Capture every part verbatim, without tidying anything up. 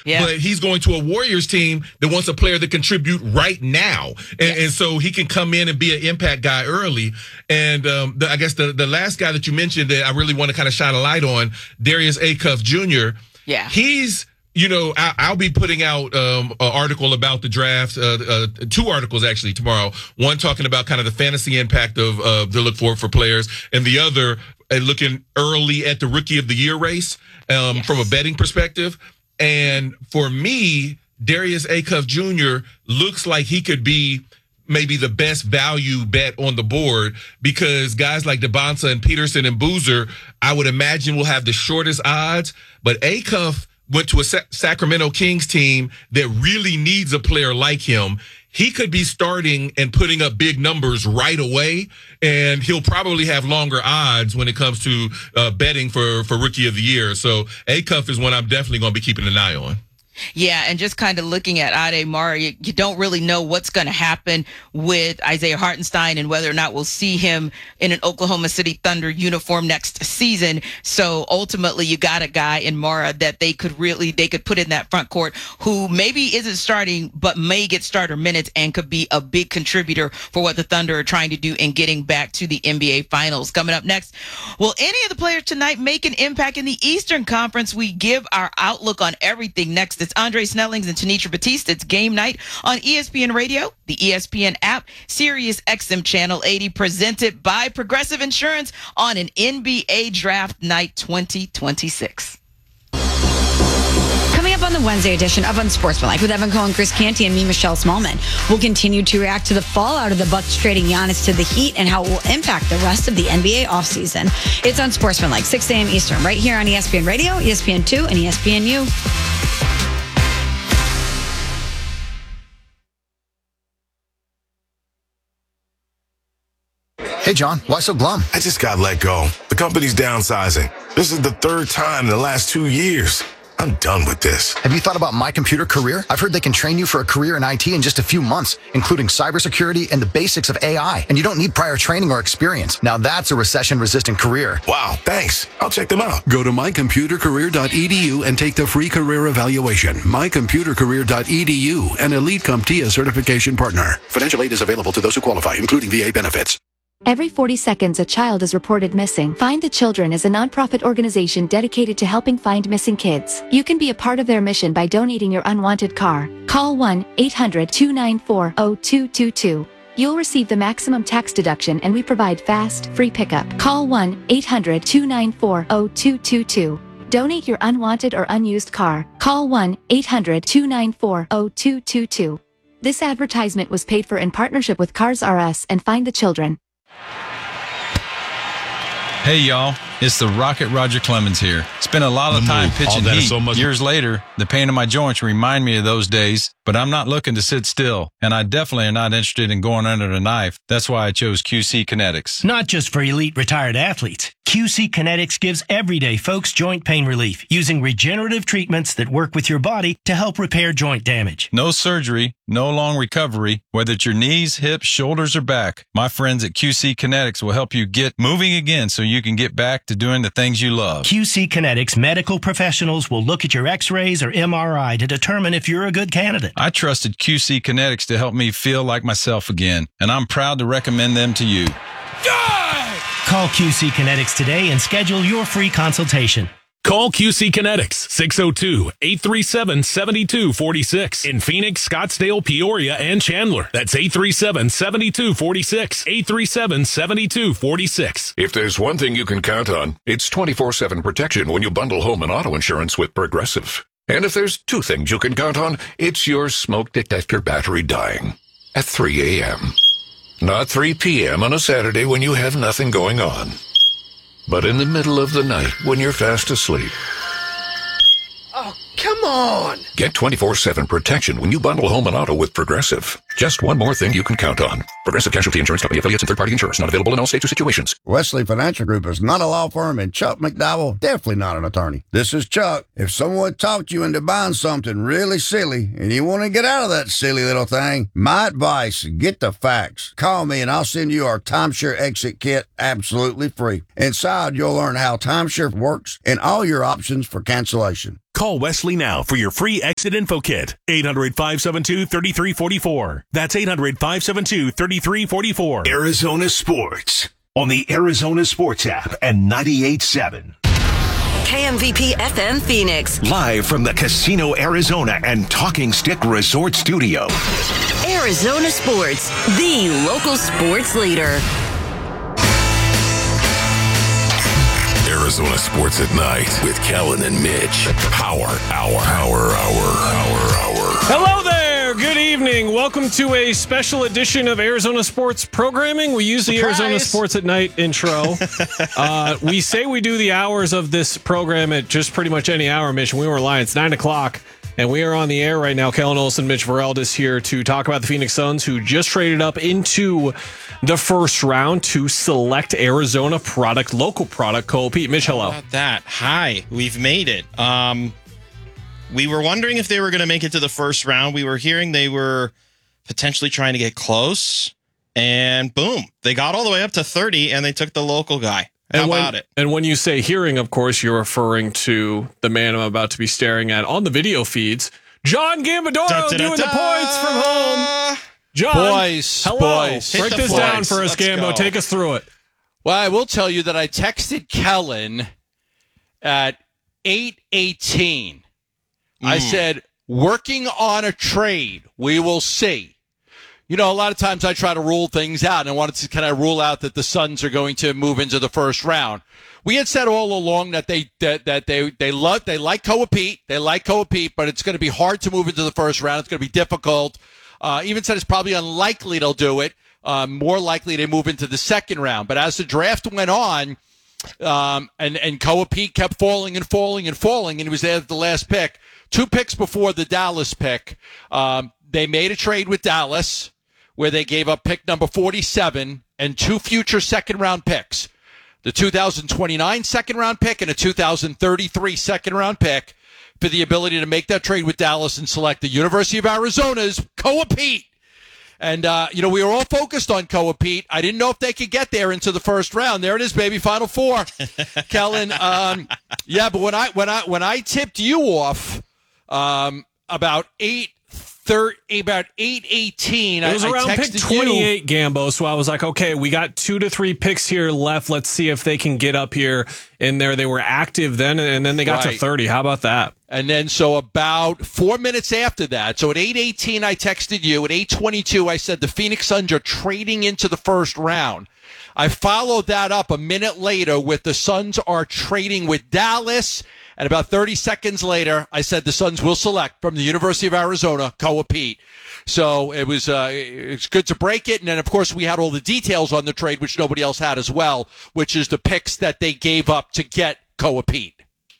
Yeah. But he's going to a Warriors team that wants a player that contribute right now. And, yes. and so he can come in and be an impact guy early. And um, the, I guess the, the last guy that you mentioned that I really want to kind of shine a light on, Darius Acuff Junior Yeah. He's, you know, I, I'll be putting out um, an article about the draft, uh, uh, two articles actually tomorrow. One talking about kind of the fantasy impact of uh, to look for for players, and the other uh, looking early at the rookie of the year race um, yes. from a betting perspective. And for me, Darius Acuff Junior looks like he could be maybe the best value bet on the board, because guys like Debonsa and Peterson and Boozer, I would imagine, will have the shortest odds. But Acuff went to a Sa- Sacramento Kings team that really needs a player like him. He could be starting and putting up big numbers right away, and he'll probably have longer odds when it comes to uh, betting for, for Rookie of the Year. So Acuff is one I'm definitely going to be keeping an eye on. Yeah, and just kind of looking at Ademar, you, you don't really know what's going to happen with Isaiah Hartenstein and whether or not we'll see him in an Oklahoma City Thunder uniform next season. So ultimately, you got a guy in Mara that they could really they could put in that front court who maybe isn't starting, but may get starter minutes and could be a big contributor for what the Thunder are trying to do in getting back to the N B A Finals. Coming up next, will any of the players tonight make an impact in the Eastern Conference? We give our outlook on everything next. It's Andre Snellings and Tanitra Batiste. It's Game Night on E S P N Radio, the E S P N app, Sirius X M Channel eighty, presented by Progressive Insurance on an N B A Draft Night twenty twenty-six. Coming up on the Wednesday edition of Unsportsmanlike with Evan Cohen, Chris Canty, and me, Michelle Smallman, we'll continue to react to the fallout of the Bucks trading Giannis to the Heat and how it will impact the rest of the N B A offseason. It's Unsportsmanlike, six a.m. Eastern, right here on E S P N Radio, E S P N two, and E S P N U. Hey, John, why so glum? I just got let go. The company's downsizing. This is the third time in the last two years. I'm done with this. Have you thought about My Computer Career? I've heard they can train you for a career in I T in just a few months, including cybersecurity and the basics of A I. And you don't need prior training or experience. Now that's a recession-resistant career. Wow, thanks. I'll check them out. Go to my computer career dot e d u and take the free career evaluation. my computer career dot e d u, an Elite CompTIA certification partner. Financial aid is available to those who qualify, including V A benefits. Every forty seconds, a child is reported missing. Find the Children is a nonprofit organization dedicated to helping find missing kids. You can be a part of their mission by donating your unwanted car. Call one eight hundred two nine four zero two two two. You'll receive the maximum tax deduction, and we provide fast, free pickup. Call one eight hundred two nine four zero two two two. Donate your unwanted or unused car. Call one eight hundred two nine four zero two two two. This advertisement was paid for in partnership with Cars R Us and Find the Children. Hey, y'all. It's the Rocket Roger Clemens here. Spent a lot of time pitching heat. So Years later, the pain in my joints remind me of those days, but I'm not looking to sit still, and I definitely am not interested in going under the knife. That's why I chose Q C Kinetics. Not just for elite retired athletes. Q C Kinetics gives everyday folks joint pain relief using regenerative treatments that work with your body to help repair joint damage. No surgery, no long recovery, whether it's your knees, hips, shoulders, or back. My friends at Q C Kinetics will help you get moving again so you can get back to doing the things you love. Q C Kinetics medical professionals will look at your x-rays or M R I to determine if you're a good candidate. I trusted Q C Kinetics to help me feel like myself again, and I'm proud to recommend them to you. Call Q C Kinetics today and schedule your free consultation. Call Q C Kinetics, six oh two, eight three seven, seven two four six in Phoenix, Scottsdale, Peoria, and Chandler. That's eight three seven, seven two four six, eight three seven, seven two four six. If there's one thing you can count on, it's twenty-four seven protection when you bundle home and auto insurance with Progressive. And if there's two things you can count on, it's your smoke detector battery dying at three a.m. Not three p.m. on a Saturday when you have nothing going on, but in the middle of the night when you're fast asleep. Oh, come on! Get twenty-four seven protection when you bundle home and auto with Progressive. Just one more thing you can count on. Progressive Casualty Insurance Company, affiliates, and third-party insurers. Not available in all states or situations. Wesley Financial Group is not a law firm, and Chuck McDowell, definitely not an attorney. This is Chuck. If someone talked you into buying something really silly, and you want to get out of that silly little thing, my advice, get the facts. Call me, and I'll send you our timeshare exit kit absolutely free. Inside, you'll learn how timeshare works and all your options for cancellation. Call Wesley now for your free exit info kit. eight hundred, five seven two, three three four four. That's eight hundred, five seven two, three three four four. Arizona Sports on the Arizona Sports app and ninety-eight point seven. K M V P F M Phoenix. Live from the Casino Arizona and Talking Stick Resort Studio. Arizona Sports, the local sports leader. Arizona Sports at Night with Kellen and Mitch. Power Hour. Power Hour. Power Hour. Hello there. Good evening. Welcome to a special edition of Arizona Sports programming. We use the Surprise. Arizona Sports at Night intro. uh, we say we do the hours of this program at just pretty much any hour, Mitch, and we were lying. It's nine o'clock. And we are on the air right now. Kellen Olson, Mitch Vareldes here to talk about the Phoenix Suns, who just traded up into the first round to select Arizona product, local product, Cole Pete. Mitch, hello. How about that? Hi, we've made it. Um, we were wondering if they were going to make it to the first round. We were hearing they were potentially trying to get close. And boom, they got all the way up to thirty, and they took the local guy. How and when, about it? And when you say hearing, of course, you're referring to the man I'm about to be staring at on the video feeds, John Gambadoro, Da, da, da, doing da. the points from home. John, boys, hello. boys, Break hit the this boys. down for us, Let's Gambo. go. Take us through it. Well, I will tell you that I texted Kellen at eight eighteen. Mm. I said, working on a trade. We will see. You know, a lot of times I try to rule things out, and I wanted to kind of rule out that the Suns are going to move into the first round. We had said all along that they that, that they they love they like Koa Pete, they like Koa Pete, but it's going to be hard to move into the first round. It's going to be difficult. Uh, even said it's probably unlikely they'll do it. Uh, more likely they move into the second round. But as the draft went on, um, and and Koa Pete kept falling and falling and falling, and he was there at the last pick. Two picks before the Dallas pick, um, they made a trade with Dallas, where they gave up pick number forty-seven and two future second-round picks, the two thousand twenty-nine second-round pick and a two thousand thirty-three second-round pick, for the ability to make that trade with Dallas and select the University of Arizona's Koa Pete. And, uh, you know, we were all focused on Koa Pete. I didn't know if they could get there into the first round. There it is, baby, Final Four. Kellen, um, yeah, but when I when I when I tipped you off um, about eight. Third, about eight eighteen. It was I, around I pick twenty-eight, you. Gambo. So I was like, okay, we got two to three picks here left. Let's see if they can get up here in there. They were active then, and then they got Right. to thirty. How about that? And then so about four minutes after that, so at eight eighteen, I texted you. At eight twenty-two, I said the Phoenix Suns are trading into the first round. I followed that up a minute later with the Suns are trading with Dallas. And about thirty seconds later, I said the Suns will select from the University of Arizona, Koa Pete. So it was uh, it's good to break it. And then, of course, we had all the details on the trade, which nobody else had as well, which is the picks that they gave up to get Koa Pete.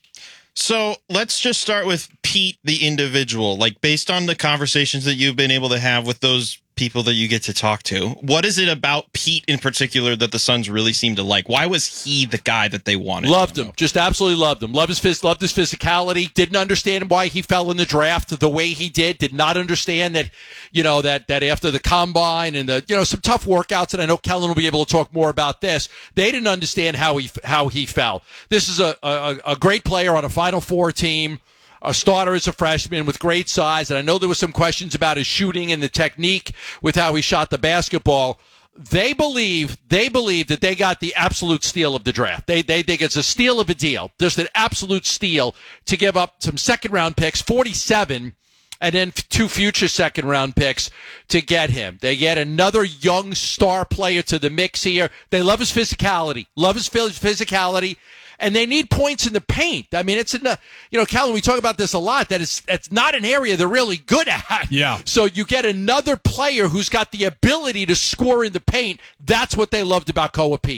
So let's just start with Pete, the individual. Like, based on the conversations that you've been able to have with those people that you get to talk to, what is it about Pete in particular that the Suns really seem to like? Why was he the guy that they wanted? Loved him. Just absolutely loved him. Loved his, phys- loved his physicality. Didn't understand why he fell in the draft the way he did. Did not understand that, you know, that, that after the combine and the, you know, some tough workouts, and I know Kellen will be able to talk more about this. They didn't understand how he, how he fell. This is a, a, a great player on a Final Four team. A starter as a freshman with great size, and I know there were some questions about his shooting and the technique with how he shot the basketball. They believe they believe that they got the absolute steal of the draft. They they think it's a steal of a deal. There's an absolute steal to give up some second round picks, forty-seven, and then two future second round picks to get him. They get another young star player to the mix here. They love his physicality, love his physicality. And they need points in the paint. I mean, it's in the, you know, Calvin, we talk about this a lot, that it's, it's not an area they're really good at. Yeah. So you get another player who's got the ability to score in the paint. That's what they loved about Koa Pete.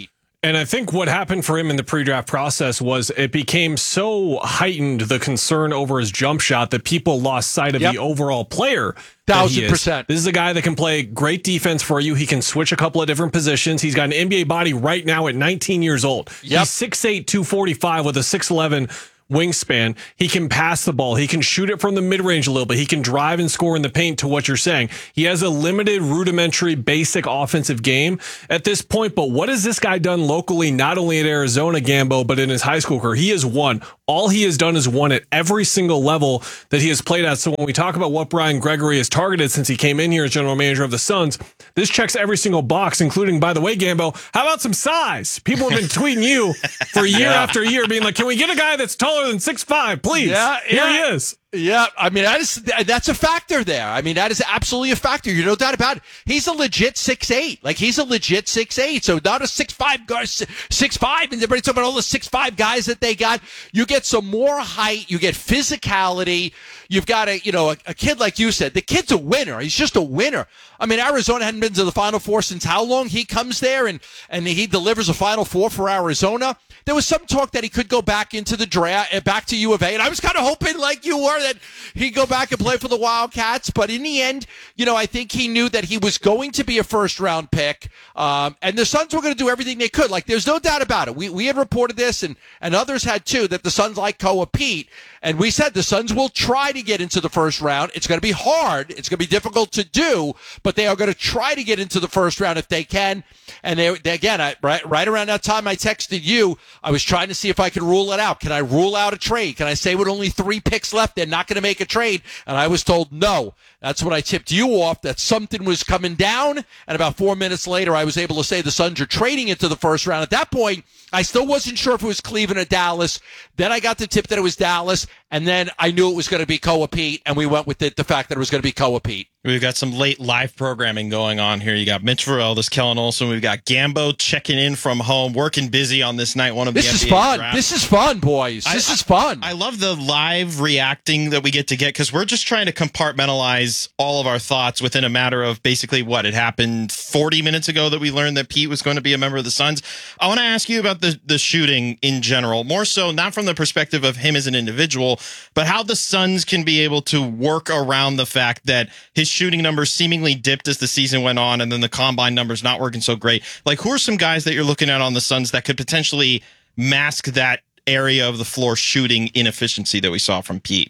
And I think what happened for him in the pre-draft process was it became so heightened, the concern over his jump shot, that people lost sight of yep. the overall player. Thousand percent. This is a guy that can play great defense for you. He can switch a couple of different positions. He's got an N B A body right now at nineteen years old. Yep. He's six eight, two forty-five with a six eleven wingspan. He can pass the ball. He can shoot it from the mid-range a little bit. He can drive and score in the paint, to what you're saying. He has a limited, rudimentary, basic offensive game at this point. But what has this guy done locally, not only at Arizona, Gambo, but in his high school career? He has won. All he has done is won at every single level that he has played at. So when we talk about what Brian Gregory has targeted since he came in here as general manager of the Suns, this checks every single box, including, by the way, Gambo, how about some size? People have been tweeting you for year yeah. after year, being like, can we get a guy that's taller than six five, please? Yeah, Here yeah. he is. Yeah, I mean, that is that's a factor there. I mean, that is absolutely a factor. You're no doubt about it. He's a legit six eight. Like, he's a legit six eight. So not a six five guy, six five, and everybody's talking about all the six five guys that they got. You get some more height. You get physicality. You've got a, you know, a, a kid, like you said, the kid's a winner. He's just a winner. I mean, Arizona hadn't been to the Final Four since how long? He comes there and, and he delivers a Final Four for Arizona. There was some talk that he could go back into the draft, back to U of A, and I was kind of hoping, like you were, that he'd go back and play for the Wildcats. But in the end, you know, I think he knew that he was going to be a first-round pick, um, and the Suns were going to do everything they could. Like, there's no doubt about it. We we had reported this, and, and others had too, that the Suns like Koa Pete, and we said the Suns will try to get into the first round. It's going to be hard. It's going to be difficult to do, but they are going to try to get into the first round if they can. And they, they again, I, right, right around that time I texted you, I was trying to see if I could rule it out. Can I rule out a trade? Can I say with only three picks left, they're not going to make a trade? And I was told no. That's when I tipped you off that something was coming down. And about four minutes later, I was able to say the Suns are trading into the first round. At that point, I still wasn't sure if it was Cleveland or Dallas. Then I got the tip that it was Dallas. And then I knew it was going to be Koa Pete. And we went with the, the fact that it was going to be Koa Pete. We've got some late live programming going on here. You got Mitch Varel, this Kellen Olson. We've got Gambo checking in from home, working busy on this night one of the This N B A is fun. draft. This is fun, boys. This I, is fun. I, I love the live reacting that we get to get, because we're just trying to compartmentalize all of our thoughts within a matter of basically what it happened forty minutes ago that we learned that Pete was going to be a member of the Suns. I want to ask you about the, the shooting in general, more so not from the perspective of him as an individual, but how the Suns can be able to work around the fact that his shooting numbers seemingly dipped as the season went on, and then the combine numbers not working so great. Like, who are some guys that you're looking at on the Suns that could potentially mask that area of the floor shooting inefficiency that we saw from Pete?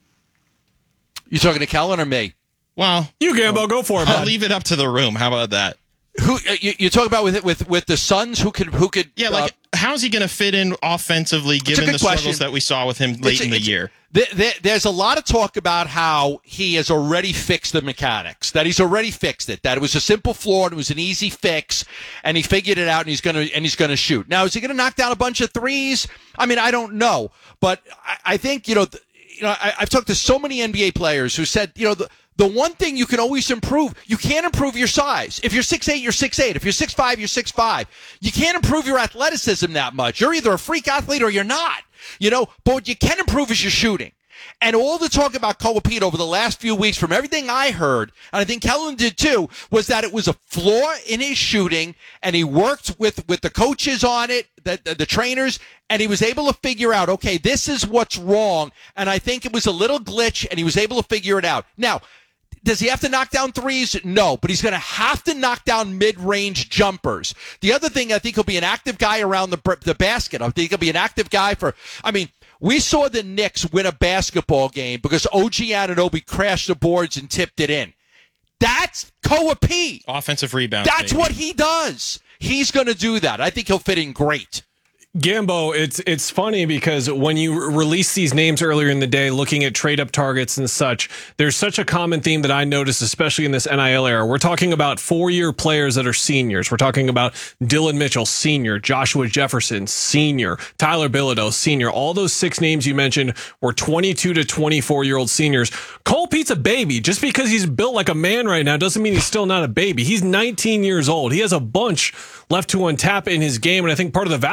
You talking to Kellen or me? Well, you, Gambo, go for it. I'll bud. leave it up to the room. How about that? Who you, you talk about with with with the Suns? Who could who could? Yeah, like uh, how's he going to fit in offensively, given the struggles question. that we saw with him late a, in the year? There, there, there's a lot of talk about how he has already fixed the mechanics. That he's already fixed it. That it was a simple floor and it was an easy fix, and he figured it out, and he's going to and he's going to shoot. Now, is he going to knock down a bunch of threes? I mean, I don't know, but I, I think you know. Th- you know, I, I've talked to so many N B A players who said, you know, the. The one thing you can always improve, you can't improve your size. If you're six eight, you're six eight. If you're six five, you're six five. You can't improve your athleticism that much. You're either a freak athlete or you're not. You know, but what you can improve is your shooting. And all the talk about Koa Pete over the last few weeks, from everything I heard, and I think Kellen did too, was that it was a flaw in his shooting, and he worked with, with the coaches on it, the, the, the trainers, and he was able to figure out, okay, this is what's wrong. And I think it was a little glitch, and he was able to figure it out. Now, does he have to knock down threes? No, but he's going to have to knock down mid-range jumpers. The other thing, I think he'll be an active guy around the the basket. I think he'll be an active guy for, I mean, we saw the Knicks win a basketball game because O G Anunoby crashed the boards and tipped it in. That's Koa Pete. Offensive rebound. That's baby. what he does. He's going to do that. I think he'll fit in great. Gambo, it's it's funny because when you re- release these names earlier in the day, looking at trade up targets and such, there's such a common theme that I noticed, especially in this N I L era. We're talking about four-year players that are seniors. We're talking about Dylan Mitchell, senior, Joshua Jefferson, senior, Tyler Bilodeau, senior. All those six names you mentioned were twenty-two to twenty-four-year-old seniors. Cole Pete's a baby. Just because he's built like a man right now doesn't mean he's still not a baby. He's nineteen years old. He has a bunch left to untap in his game, and I think part of the value here, Gambo,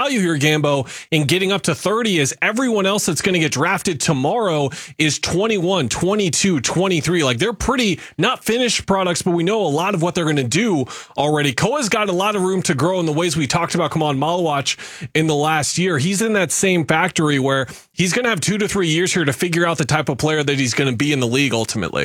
Gambo, in getting up to thirty is everyone else that's going to get drafted tomorrow is twenty-one, twenty-two, twenty-three. Like, they're pretty not finished products, but we know a lot of what they're going to do already. Koa's got a lot of room to grow in the ways we talked about Kaman Malawach in the last year. He's in that same factory where he's going to have two to three years here to figure out the type of player that he's going to be in the league ultimately.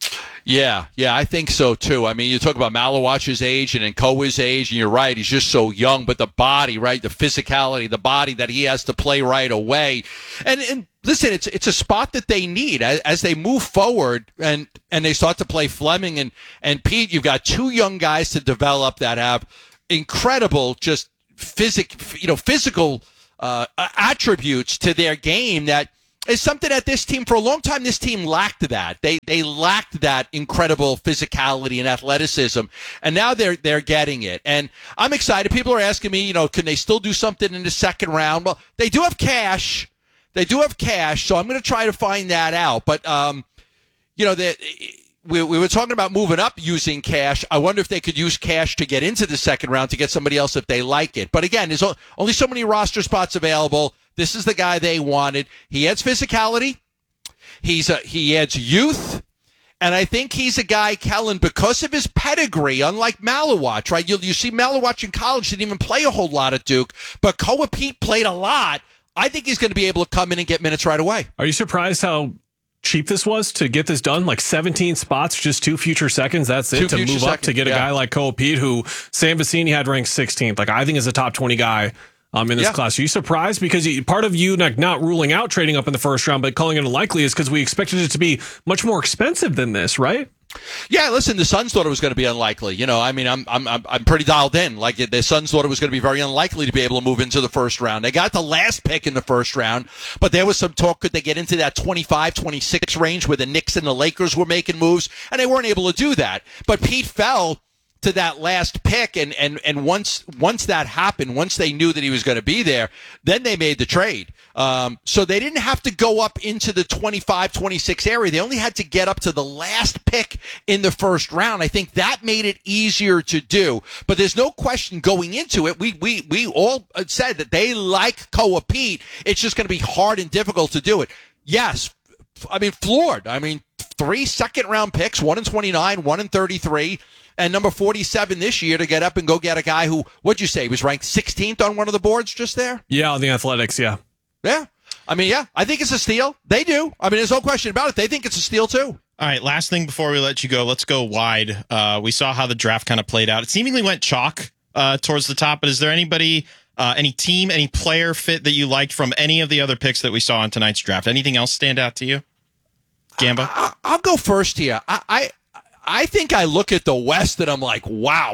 Yeah, yeah, I think so too. I mean, you talk about Malawach's age and then Koa's age, and you're right, he's just so young, but the body, right, the physicality, the body that he has to play right away. And and listen, it's it's a spot that they need as, as they move forward and and they start to play Fleming and and Pete. You've got two young guys to develop that have incredible just physic, you know, physical uh, attributes to their game that is something that this team, for a long time, this team lacked that. They they lacked that incredible physicality and athleticism, and now they're they're getting it. And I'm excited. People are asking me, you know, can they still do something in the second round? Well, they do have cash. They do have cash, so I'm going to try to find that out. But, um, you know, the, we, we were talking about moving up using cash. I wonder if they could use cash to get into the second round to get somebody else if they like it. But, again, there's only so many roster spots available. This is the guy they wanted. He adds physicality. He's a, he adds youth. And I think he's a guy, Kellen, because of his pedigree, unlike Malawach, right? You, you see Malawach in college didn't even play a whole lot at Duke, but Koa Pete played a lot. I think he's going to be able to come in and get minutes right away. Are you surprised how cheap this was to get this done? Like seventeen spots, just two future seconds. That's it Two to move future up seconds, to get a yeah. guy like Koa Pete, who Sam Vecini had ranked sixteenth. Like, I think is a top twenty guy um, in this Yeah. class. Are you surprised? Because you, part of you like not ruling out trading up in the first round, but calling it unlikely is because we expected it to be much more expensive than this, right? Yeah, listen, the Suns thought it was going to be unlikely. You know, I mean, I'm I'm I'm I'm pretty dialed in. Like, the Suns thought it was going to be very unlikely to be able to move into the first round. They got the last pick in the first round, but there was some talk, could they get into that twenty-five, twenty-six range where the Knicks and the Lakers were making moves, and they weren't able to do that. But Pete fell to that last pick, and and and once once that happened, once they knew that he was going to be there, then they made the trade. Um, so they didn't have to go up into the twenty-five, twenty-six area. They only had to get up to the last pick in the first round. I think that made it easier to do. But there's no question going into it, we we we all said that they like Koa Pete. It's just going to be hard and difficult to do it. Yes, I mean, floored. I mean, three second-round picks, one in twenty-nine, one in thirty-three, and number forty-seven this year to get up and go get a guy who, what'd you say, was ranked sixteenth on one of the boards just there? Yeah, on the Athletics, yeah. Yeah. I mean, yeah, I think it's a steal. They do. I mean, there's no question about it. They think it's a steal, too. All right, last thing before we let you go, let's go wide. Uh, we saw how the draft kind of played out. It seemingly went chalk uh, towards the top, but is there anybody, uh, any team, any player fit that you liked from any of the other picks that we saw in tonight's draft? Anything else stand out to you, Gambo? I, I'll go first here. I, I I think I look at the West and I'm like, wow.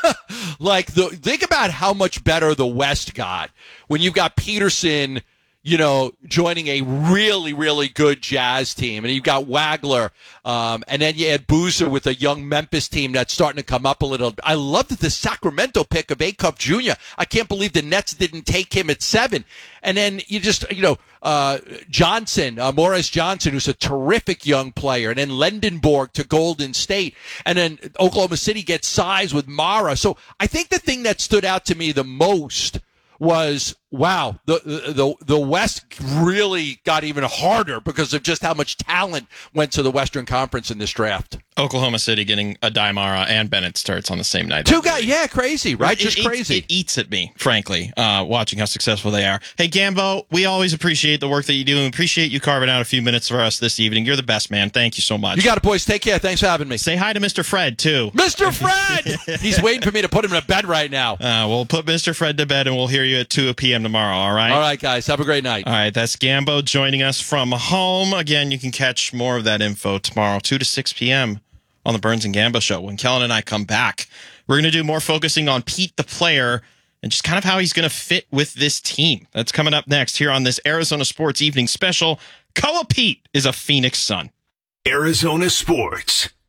Like, the think about how much better the West got when you've got Peterson, you know, joining a really, really good Jazz team. And you've got Wagler. Um, and then you add Boozer with a young Memphis team that's starting to come up a little. I loved the Sacramento pick of Acuff Junior I can't believe the Nets didn't take him at seven. And then you just, you know, uh, Johnson, uh, Morris Johnson, who's a terrific young player. And then Lendenborg to Golden State. And then Oklahoma City gets size with Mara. So I think the thing that stood out to me the most was, wow, the, the the West really got even harder because of just how much talent went to the Western Conference in this draft. Oklahoma City getting a Daimara and Bennett starts on the same night. Two guys, yeah, crazy, right? It, Just it, crazy. It eats at me, frankly, uh, watching how successful they are. Hey, Gambo, we always appreciate the work that you do, and appreciate you carving out a few minutes for us this evening. You're the best, man. Thank you so much. You got it, boys. Take care. Thanks for having me. Say hi to Mister Fred, too. Mister Fred! He's waiting for me to put him to bed right now. Uh, we'll put Mister Fred to bed, and we'll hear you at two p.m. tomorrow, all right? All right, guys. Have a great night. All right, that's Gambo joining us from home. Again, you can catch more of that info tomorrow, two to six p.m. on the Burns and Gambo Show. When Kellen and I come back, we're going to do more focusing on Pete the player and just kind of how he's going to fit with this team. That's coming up next here on this Arizona Sports Evening Special. Koa Pete is a Phoenix Sun. Arizona Sports,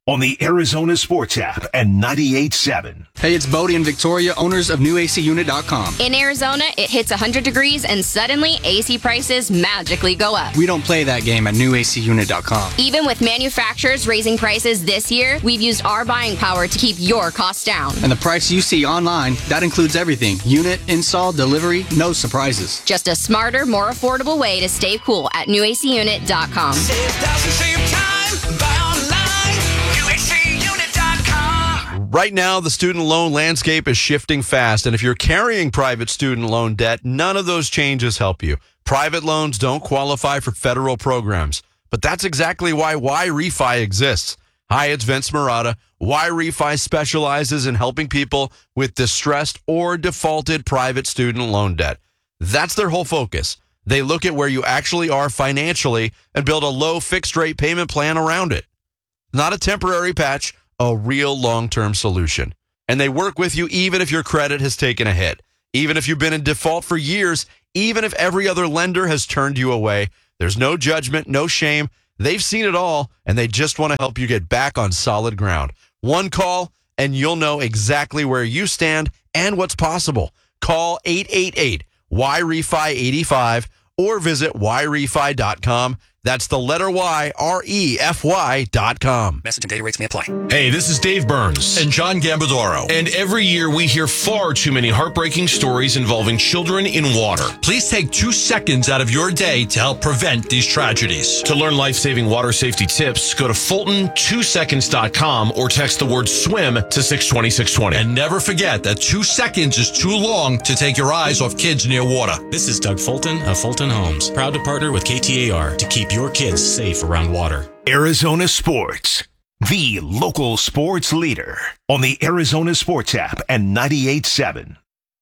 on the Arizona Sports app and ninety-eight point seven. Hey, it's Bodie and Victoria, owners of new A C unit dot com. In Arizona, it hits one hundred degrees and suddenly A C prices magically go up. We don't play that game at new A C unit dot com. Even with manufacturers raising prices this year, we've used our buying power to keep your costs down. And the price you see online, that includes everything. Unit, install, delivery, no surprises. Just a smarter, more affordable way to stay cool at new A C unit dot com. Save thousands, save time, buy online, new A C unit dot com. Right now, the student loan landscape is shifting fast, and if you're carrying private student loan debt, none of those changes help you. Private loans don't qualify for federal programs, but that's exactly why Y-Refi exists. Hi, it's Vince Marotta. Y-Refi specializes in helping people with distressed or defaulted private student loan debt. That's their whole focus. They look at where you actually are financially and build a low fixed rate payment plan around it. Not a temporary patch, a real long-term solution. And they work with you even if your credit has taken a hit, even if you've been in default for years, even if every other lender has turned you away. There's no judgment, no shame. They've seen it all, and they just want to help you get back on solid ground. One call, and you'll know exactly where you stand and what's possible. Call eight eight eight Y R E F I eighty-five or visit Y refi dot com. That's the letter Y, R E F Y dot com. Message and data rates may apply. Hey, this is Dave Burns. And John Gambadoro. And every year we hear far too many heartbreaking stories involving children in water. Please take two seconds out of your day to help prevent these tragedies. To learn life-saving water safety tips, go to Fulton two seconds dot com or text the word swim to six twenty, six twenty. And never forget that two seconds is too long to take your eyes off kids near water. This is Doug Fulton of Fulton Homes, proud to partner with K T A R to keep your kids safe around water. Arizona Sports, the local sports leader on the Arizona Sports app and ninety-eight point seven.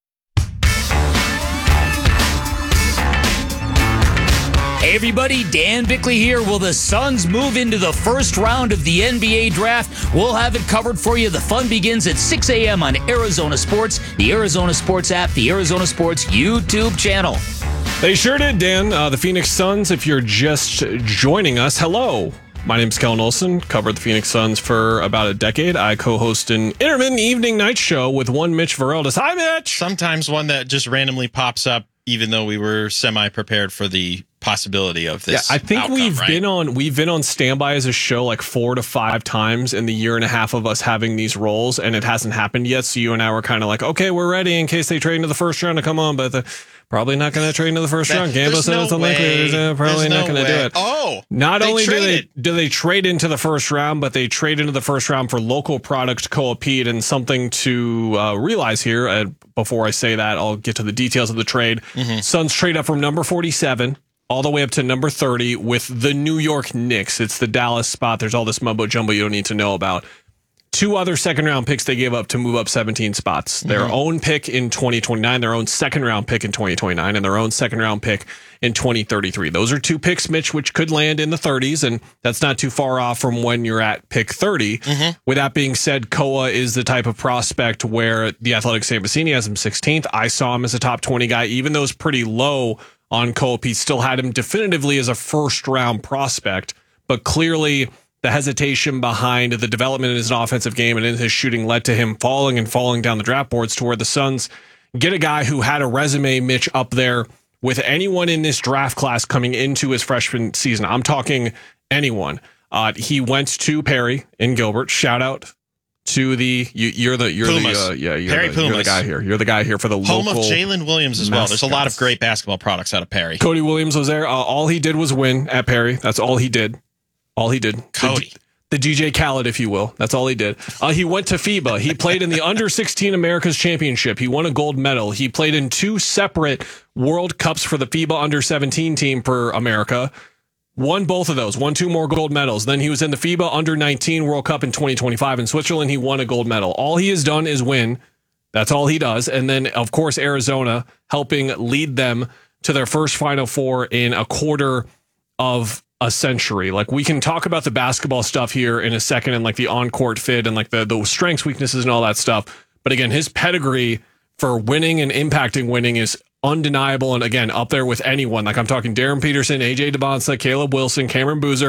Hey everybody, Dan Bickley here. Will the Suns move into the first round of the N B A draft? We'll have it covered for you. The fun begins at six a.m. on Arizona Sports, the Arizona Sports app, the Arizona Sports YouTube channel. They sure did, Dan. Uh, the Phoenix Suns, if you're just joining us, hello. My name's Kellen Olson, covered the Phoenix Suns for about a decade. I co-host an intermittent evening night show with one Mitch Vareldis. Hi, Mitch! Sometimes one that just randomly pops up, even though we were semi-prepared for the possibility of this. Yeah, I think outcome, we've right? been on we've been on standby as a show like four to five times in the year and a half of us having these roles, and it hasn't happened yet. So you and I were kind of like, okay, we're ready in case they trade into the first round to come on, but the, probably not going to trade into the first That- round. Gambo there's said no it's unlikely. way. They're probably There's not no going to do way. it. Oh, not they only do they traded. do they trade into the first round, but they trade into the first round for local product co-opete. And something to uh, realize here, uh, before I say that, I'll get to the details of the trade. Mm-hmm. Suns trade up from number forty-seven all the way up to number thirty with the New York Knicks. It's the Dallas spot. There's all this mumbo jumbo you don't need to know about. Two other second round picks they gave up to move up seventeen spots. Their Mhm. own pick in twenty twenty-nine, their own second round pick in twenty twenty-nine, and their own second round pick in twenty thirty-three. Those are two picks, Mitch, which could land in the thirties, and that's not too far off from when you're at pick thirty. Mhm. With that being said, Koa is the type of prospect where the Athletic Saint Bassini has him sixteenth. I saw him as a top twenty guy, even though it's pretty low on Cope. He still had him definitively as a first round prospect, but clearly the hesitation behind the development in his offensive game and in his shooting led to him falling and falling down the draft boards to where the Suns get a guy who had a resume, Mitch, up there with anyone in this draft class coming into his freshman season. I'm talking anyone. Uh, he went to Perry in Gilbert. Shout out to the you, you're the you're Pumas. the uh, yeah you're Perry the, you're the Pumas. guy here. You're the guy here for the Home local of Jalen Williams as well. There's a lot of great basketball products out of Perry. Cody Williams was there. Uh, all he did was win at Perry. That's all he did. All he did. Cody. The, the D J Khaled, if you will. That's all he did. Uh, he went to FIBA. He played in the under sixteen America's Championship. He won a gold medal. He played in two separate World Cups for the FIBA under seventeen team for America. Won both of those. Won two more gold medals. Then he was in the FIBA under nineteen World Cup in twenty twenty-five in Switzerland. He won a gold medal. All he has done is win. That's all he does. And then, of course, Arizona helping lead them to their first Final Four in a quarter of a century. Like, we can talk about the basketball stuff here in a second and like the on-court fit and like the, the strengths, weaknesses, and all that stuff. But again, his pedigree for winning and impacting winning is undeniable. And again, up there with anyone. Like, I'm talking Darren Peterson, A J DeBonsa, Caleb Wilson, Cameron Boozer.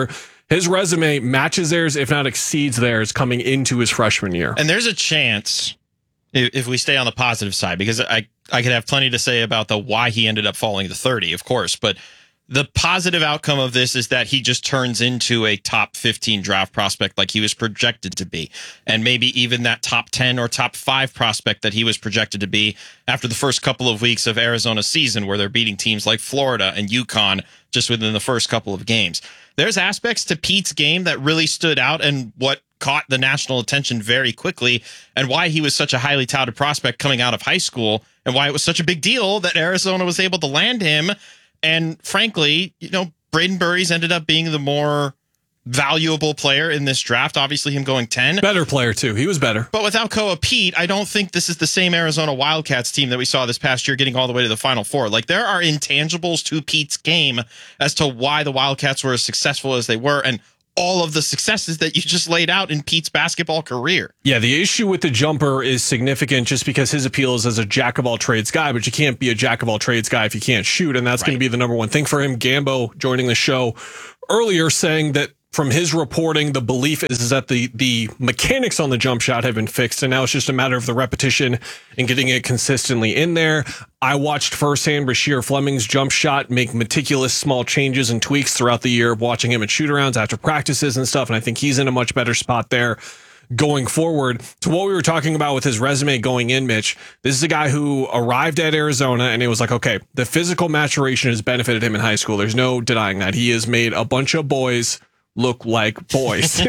his resume matches theirs, if not exceeds theirs, coming into his freshman year. And there's a chance, if, if we stay on the positive side, because I, I could have plenty to say about the why he ended up falling to thirty, of course, but the positive outcome of this is that he just turns into a top fifteen draft prospect like he was projected to be. And maybe even that top ten or top five prospect that he was projected to be after the first couple of weeks of Arizona season, where they're beating teams like Florida and UConn just within the first couple of games. There's aspects to Pete's game that really stood out and what caught the national attention very quickly, and why he was such a highly touted prospect coming out of high school, and why it was such a big deal that Arizona was able to land him. And frankly, you know, Braden Burries ended up being the more valuable player in this draft. Obviously, him going ten. Better player, too. He was better. But without Koa Pete, I don't think this is the same Arizona Wildcats team that we saw this past year getting all the way to the Final Four. Like, there are intangibles to Pete's game as to why the Wildcats were as successful as they were, and all of the successes that you just laid out in Pete's basketball career. Yeah, the issue with the jumper is significant just because his appeal is as a jack-of-all-trades guy, but you can't be a jack-of-all-trades guy if you can't shoot, and that's right. Going to be the number one thing for him. Gambo joining the show earlier saying that from his reporting, the belief is, is that the the mechanics on the jump shot have been fixed, and now it's just a matter of the repetition and getting it consistently in there. I watched firsthand Rasheer Fleming's jump shot make meticulous small changes and tweaks throughout the year, watching him at shoot-arounds after practices and stuff, and I think he's in a much better spot there going forward. To what we were talking about with his resume going in, Mitch, this is a guy who arrived at Arizona, and it was like, okay, the physical maturation has benefited him in high school. There's no denying that. He has made a bunch of boys look like boys.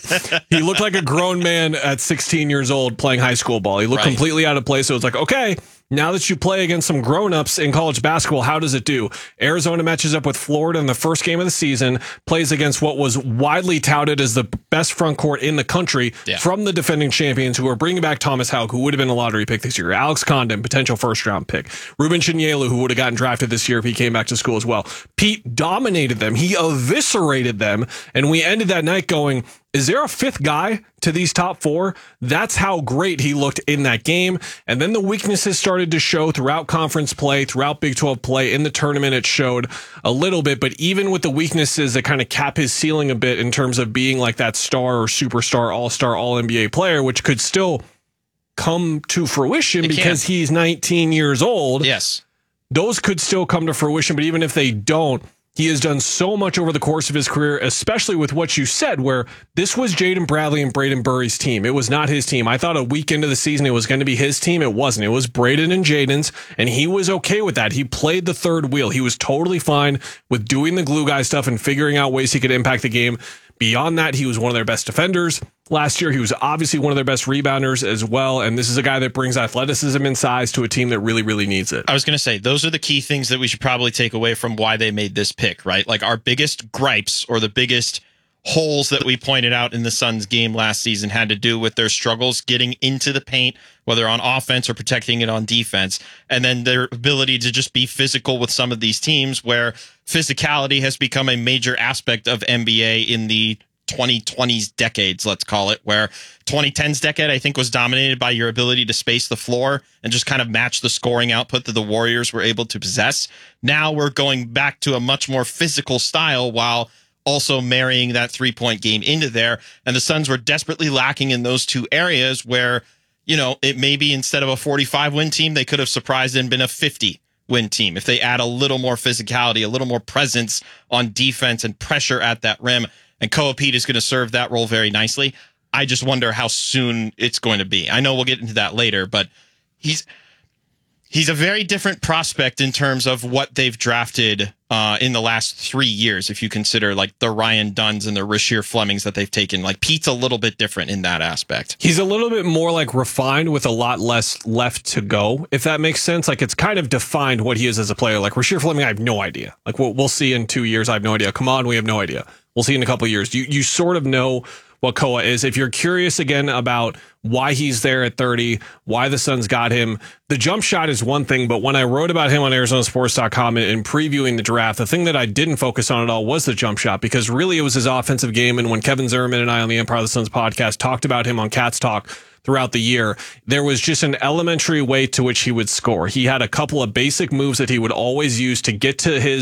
He looked like a grown man at sixteen years old playing high school ball. He looked right. completely out of place. So it's like, okay, now that you play against some grown-ups in college basketball, how does it do? Arizona matches up with Florida in the first game of the season, plays against what was widely touted as the best front court in the country yeah. from the defending champions, who are bringing back Thomas Houck, who would have been a lottery pick this year, Alex Condon, potential first-round pick, Ruben Chinyelu, who would have gotten drafted this year if he came back to school as well. Pete dominated them. He eviscerated them, and we ended that night going, is there a fifth guy to these top four? That's how great he looked in that game. And then the weaknesses started to show throughout conference play, throughout Big twelve play. In the tournament, it showed a little bit. But even with the weaknesses that kind of cap his ceiling a bit in terms of being like that star or superstar, all-star, all-N B A player, which could still come to fruition it because can. he's nineteen years old. Yes. Those could still come to fruition. But even if they don't, he has done so much over the course of his career, especially with what you said, where this was Jaden Bradley and Braden Burries' team. It was not his team. I thought a week into the season it was going to be his team. It wasn't. It was Braden and Jaden's, and he was okay with that. He played the third wheel. He was totally fine with doing the glue guy stuff and figuring out ways he could impact the game. Beyond that, he was one of their best defenders. Last year, he was obviously one of their best rebounders as well, and this is a guy that brings athleticism and size to a team that really, really needs it. I was going to say, those are the key things that we should probably take away from why they made this pick, right? Like, our biggest gripes or the biggest holes that we pointed out in the Suns game last season had to do with their struggles getting into the paint, whether on offense or protecting it on defense, and then their ability to just be physical with some of these teams where physicality has become a major aspect of N B A in the twenty twenties decades, let's call it, where twenty tens decade, I think, was dominated by your ability to space the floor and just kind of match the scoring output that the Warriors were able to possess. Now we're going back to a much more physical style while also marrying that three-point game into there. And the Suns were desperately lacking in those two areas where, you know, it may be instead of a forty-five win team, they could have surprised and been a fifty win team if they add a little more physicality, a little more presence on defense and pressure at that rim. And Koa Pete is going to serve that role very nicely. I just wonder how soon it's going to be. I know we'll get into that later, but he's he's a very different prospect in terms of what they've drafted uh, in the last three years, if you consider like the Ryan Dunns and the Rasheer Flemings that they've taken. Like, Pete's a little bit different in that aspect. He's a little bit more like refined with a lot less left to go, if that makes sense. Like, it's kind of defined what he is as a player. Like Rasheer Fleming, I have no idea. Like, we'll, we'll see in two years. I have no idea. Come on, we have no idea. We'll see in a couple of years. You you sort of know what Koa is. If you're curious again about why he's there at thirty, why the Suns got him, the jump shot is one thing, but when I wrote about him on Arizona Sports dot com and previewing the draft, the thing that I didn't focus on at all was the jump shot, because really it was his offensive game. And when Kevin Zimmerman and I on the Empire of the Suns podcast talked about him on Cats Talk throughout the year, there was just an elementary way to which he would score. He had a couple of basic moves that he would always use to get to his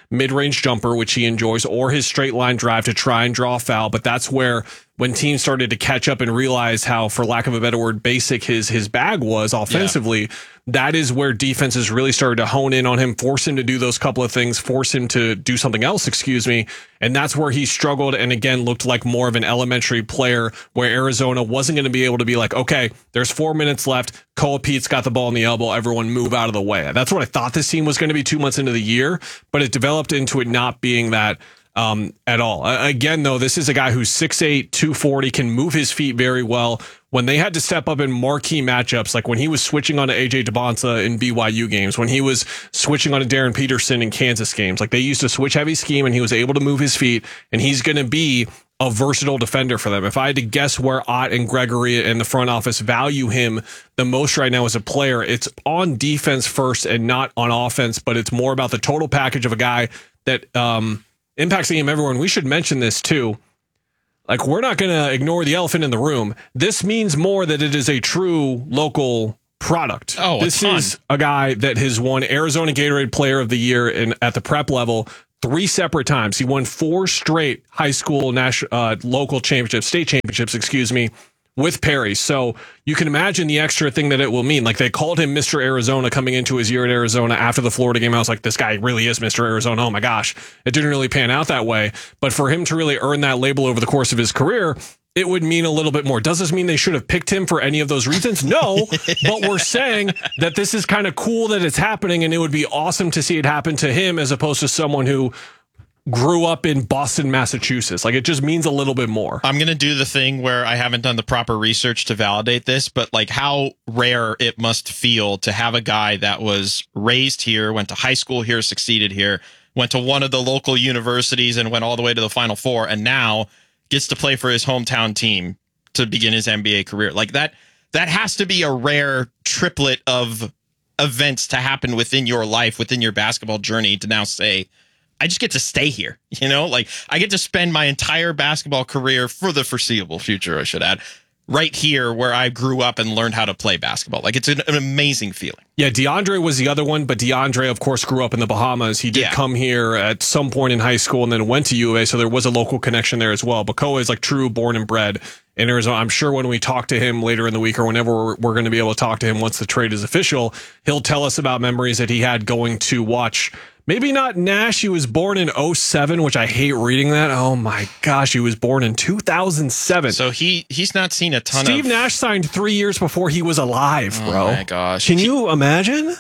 mid-range jumper, which he enjoys, or his straight line drive to try and draw a foul. But that's where when teams started to catch up and realize how, for lack of a better word, basic his his bag was offensively, yeah. that is where defenses really started to hone in on him, force him to do those couple of things, force him to do something else, excuse me. And that's where he struggled and, again, looked like more of an elementary player where Arizona wasn't going to be able to be like, okay, there's four minutes left. Koa Pete's got the ball in the elbow. Everyone move out of the way. That's what I thought this team was going to be two months into the year, but it developed into it not being that um, at all. Uh, again, though, this is a guy who's six eight, two forty, can move his feet very well. When they had to step up in marquee matchups, like when he was switching on to A J Debonsa in B Y U games, when he was switching on to Darren Peterson in Kansas games, like they used to switch heavy scheme and he was able to move his feet, and he's going to be a versatile defender for them. If I had to guess where Ott and Gregory and the front office value him the most right now as a player, it's on defense first and not on offense, but it's more about the total package of a guy that um, impacts the game everywhere. And we should mention this too. Like, we're not going to ignore the elephant in the room. This means more that it is a true local product. Oh, this is a guy that has won Arizona Gatorade Player of the Year in, at the prep level three separate times. He won four straight high school national, uh, local championships, state championships, excuse me, with Perry. So you can imagine the extra thing that it will mean. Like, they called him Mister Arizona coming into his year at Arizona after the Florida game. I was like, this guy really is Mister Arizona. Oh my gosh. It didn't really pan out that way. But for him to really earn that label over the course of his career, it would mean a little bit more. Does this mean they should have picked him for any of those reasons? No, but we're saying that this is kind of cool that it's happening, and it would be awesome to see it happen to him as opposed to someone who grew up in Boston, Massachusetts. Like, it just means a little bit more. I'm going to do the thing where I haven't done the proper research to validate this, but like how rare it must feel to have a guy that was raised here, went to high school here, succeeded here, went to one of the local universities and went all the way to the Final Four, and now gets to play for his hometown team to begin his N B A career. Like that, that has to be a rare triplet of events to happen within your life, within your basketball journey, to now say, I just get to stay here. You know, like I get to spend my entire basketball career for the foreseeable future, I should add, right here where I grew up and learned how to play basketball. Like, it's an, an amazing feeling. Yeah, DeAndre was the other one, but DeAndre, of course, grew up in the Bahamas. He did yeah. come here at some point in high school and then went to U of A, so there was a local connection there as well. But Koa is like true born and bred in Arizona. I'm sure when we talk to him later in the week or whenever we're, we're going to be able to talk to him once the trade is official, he'll tell us about memories that he had going to watch. Maybe not Nash. He was born in oh seven, which I hate reading that. Oh my gosh, he was born in two thousand seven. So he he's not seen a ton Steve of... Steve Nash signed three years before he was alive, bro. Oh my gosh. Can you imagine?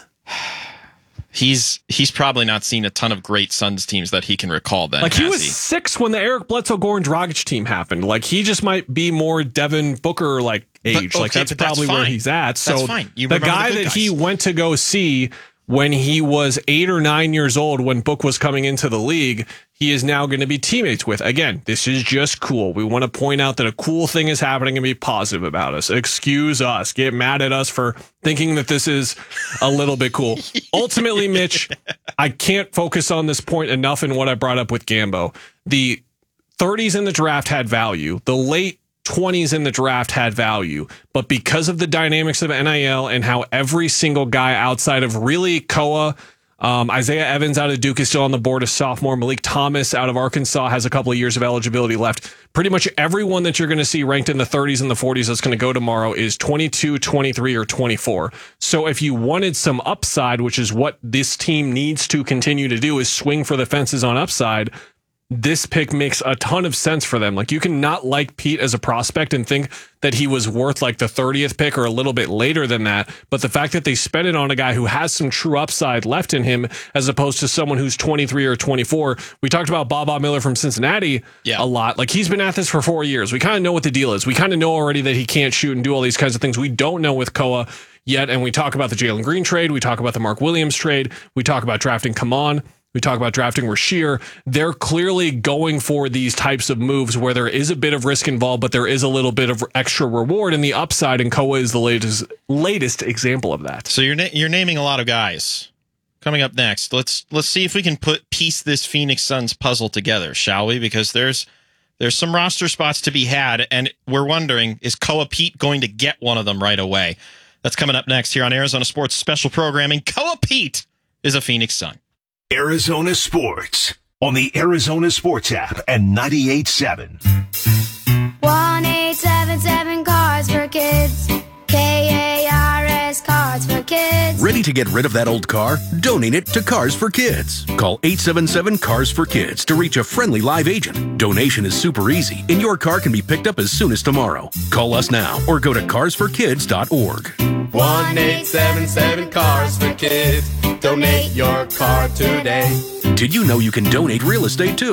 He's he's probably not seen a ton of great Suns teams that he can recall then. Like, he was he? six when the Eric Bledsoe, Goran Dragic team happened. Like, he just might be more Devin Booker like age. But, okay, like that's but probably that's where he's at. So that's fine. You the remember guy the good that guys. he went to go see when he was eight or nine years old, when Book was coming into the league, he is now going to be teammates with. Again, this is just cool. We want to point out that a cool thing is happening and be positive about us. Excuse us. Get mad at us for thinking that this is a little bit cool. Ultimately, Mitch, I can't focus on this point enough in what I brought up with Gambo. The thirties in the draft had value. The late twenties in the draft had value, but because of the dynamics of N I L and how every single guy outside of really Koa, um, Isaiah Evans out of Duke is still on the board as sophomore, Malik Thomas out of Arkansas has a couple of years of eligibility left. Pretty much everyone that you're going to see ranked in the thirties and the forties that's going to go tomorrow is twenty-two, twenty-three, or twenty-four. So if you wanted some upside, which is what this team needs to continue to do, is swing for the fences on upside, this pick makes a ton of sense for them. Like, you can not like Pete as a prospect and think that he was worth like the thirtieth pick or a little bit later than that. But the fact that they spent it on a guy who has some true upside left in him, as opposed to someone who's twenty-three or twenty-four. We talked about Baba Miller from Cincinnati yeah. a lot. Like, he's been at this for four years. We kind of know what the deal is. We kind of know already that he can't shoot and do all these kinds of things. We don't know with Koa yet. And we talk about the Jalen Green trade. We talk about the Mark Williams trade. We talk about drafting Kaman. We talk about drafting Rasheer. They're clearly going for these types of moves where there is a bit of risk involved, but there is a little bit of extra reward in the upside, and Koa is the latest latest example of that. So you're na- you're naming a lot of guys. Coming up next, let's let's see if we can put piece this Phoenix Suns puzzle together, shall we? Because there's there's some roster spots to be had, and we're wondering, is Koa Pete going to get one of them right away? That's coming up next here on Arizona Sports Special Programming. Koa Pete is a Phoenix Sun. Arizona Sports on the Arizona Sports app and ninety-eight point seven. one eight seven seven Cars for Kids. K A R S Cars for Kids. Ready to get rid of that old car? Donate it to Cars for Kids. Call eight seven seven Cars for Kids to reach a friendly live agent. Donation is super easy, and your car can be picked up as soon as tomorrow. Call us now or go to cars for kids dot org. one eight seven seven Cars for Kids. Donate your car today. Did you know you can donate real estate too?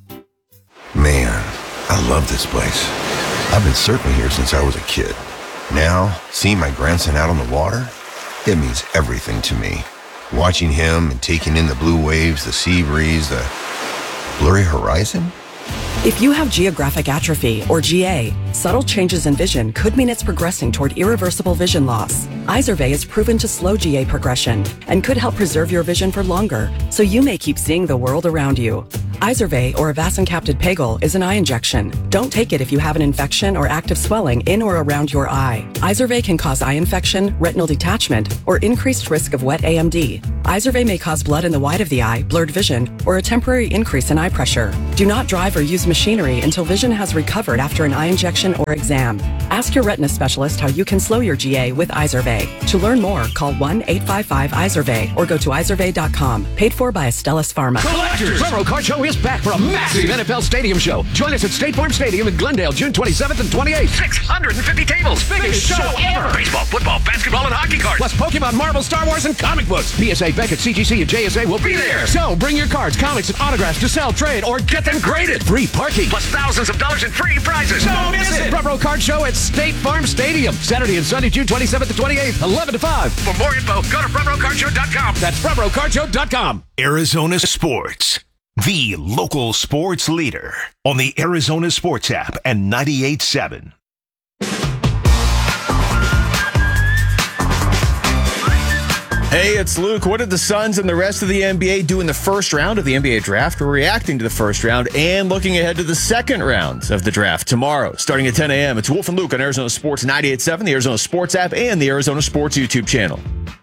Man, I love this place. I've been surfing here since I was a kid. Now, seeing my grandson out on the water, it means everything to me. Watching him and taking in the blue waves, the sea breeze, the blurry horizon. If you have geographic atrophy, or G A, subtle changes in vision could mean it's progressing toward irreversible vision loss. Izervay is proven to slow G A progression and could help preserve your vision for longer, so you may keep seeing the world around you. Izervay, or avacincaptad pegol, is an eye injection. Don't take it if you have an infection or active swelling in or around your eye. Izervay can cause eye infection, retinal detachment, or increased risk of wet A M D. Izervay may cause blood in the white of the eye, blurred vision, or a temporary increase in eye pressure. Do not drive or use machinery until vision has recovered after an eye injection or exam. Ask your retina specialist how you can slow your G A with Izervay. To learn more, call one eight five five Izervay or go to izervay dot com. Paid for by Astellas Pharma. Collectors! Railroad Car Show is back for a massive N F L Stadium show. Join us at State Farm Stadium in Glendale, June twenty-seventh and twenty-eighth. six hundred fifty tables. Biggest, biggest show, show ever. Baseball, football, basketball, and hockey cards. Plus Pokemon, Marvel, Star Wars, and comic books. P S A, Beckett, C G C, and J S A will be there. So bring your cards, comics, and autographs to sell, trade, or get them graded. Free parking. Plus thousands of dollars in free prizes. Don't miss it. Front Row Card Show at State Farm Stadium. Saturday and Sunday, June twenty-seventh and twenty-eighth, eleven to five. For more info, go to front row card show dot com. That's front row card show dot com. Arizona Sports, the local sports leader on the Arizona Sports app and ninety-eight point seven. Hey, it's Luke. What did the Suns and the rest of the N B A do in the first round of the N B A draft? We're reacting to the first round and looking ahead to the second round of the draft tomorrow, starting at ten a.m. It's Wolf and Luke on Arizona Sports ninety-eight point seven, the Arizona Sports app, and the Arizona Sports YouTube channel.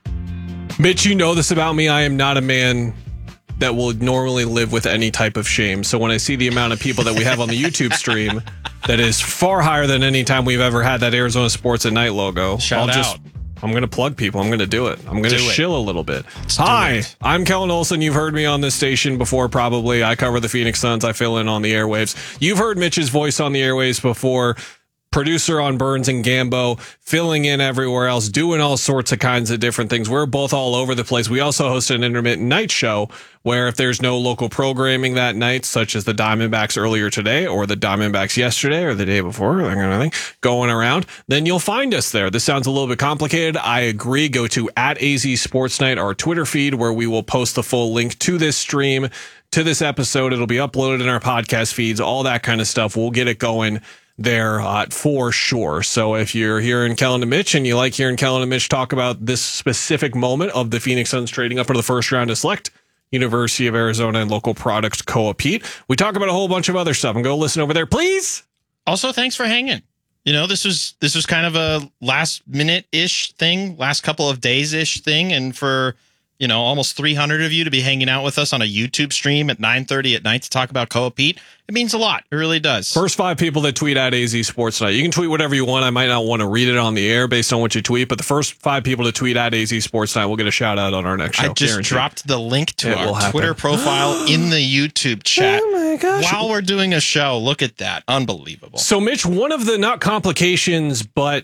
Mitch, you know this about me. I am not a man that will normally live with any type of shame. So when I see the amount of people that we have on the YouTube stream, that is far higher than any time we've ever had that Arizona Sports at Night logo. Shout I'll out. Just, I'm going to plug people. I'm going to do it. I'm going to shill a little bit. Let's Hi, it. I'm Kellen Olson. You've heard me on this station before, probably. I cover the Phoenix Suns. I fill in on the airwaves. You've heard Mitch's voice on the airwaves before. Producer on Burns and Gambo, filling in everywhere else, doing all sorts of kinds of different things. We're both all over the place. We also host an intermittent night show where if there's no local programming that night, such as the Diamondbacks earlier today or the Diamondbacks yesterday or the day before, that kind of thing, going around, then you'll find us there. This sounds a little bit complicated. I agree. Go to at A Z Sports Night, our Twitter feed, where we will post the full link to this stream, to this episode. It'll be uploaded in our podcast feeds, all that kind of stuff. We'll get it going there uh, for sure. So if you're hearing Kellen and Mitch and you like hearing Kellen and Mitch talk about this specific moment of the Phoenix Suns trading up for the first round to select University of Arizona and local product Coapete, we talk about a whole bunch of other stuff, and go listen over there, please. Also, thanks for hanging. You know, this was this was kind of a last minute ish thing, last couple of days ish thing, and for you know almost three hundred of you to be hanging out with us on a YouTube stream at nine thirty at night to talk about Coapete, it means a lot. It really does. First five people that tweet at A Z Sports Night. You can tweet whatever you want. I might not want to read it on the air based on what you tweet, but the first five people to tweet at A Z Sports Night will get a shout out on our next show. I just Guaranteed. dropped the link to It will our happen. Twitter profile in the YouTube chat. Oh my gosh. While we're doing a show, look at that. Unbelievable. So, Mitch, one of the not complications, but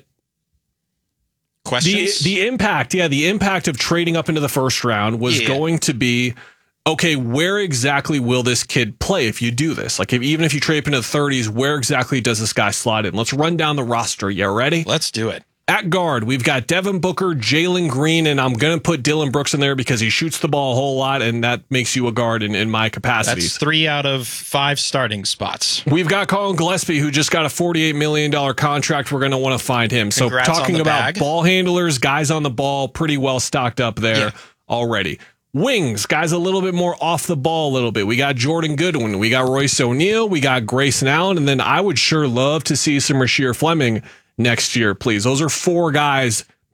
questions, the, the impact, yeah, the impact of trading up into the first round was Yeah. going to be, okay, where exactly will this kid play if you do this? Like, if, even if you trade up into the thirties, where exactly does this guy slot in? Let's run down the roster. You ready? Let's do it. At guard, we've got Devin Booker, Jalen Green, and I'm going to put Dylan Brooks in there because he shoots the ball a whole lot, and that makes you a guard in, in my capacity. That's three out of five starting spots. We've got Colin Gillespie, who just got a forty-eight million dollars contract. We're going to want to find him. So Congrats on talking the about bag. ball handlers, guys on the ball, pretty well stocked up there Yeah. already. Wings, guys a little bit more off the ball a little bit. We got Jordan Goodwin. We got Royce O'Neal. We got Grayson Allen. And then I would sure love to see some Rasheer Fleming next year, please. Those are four guys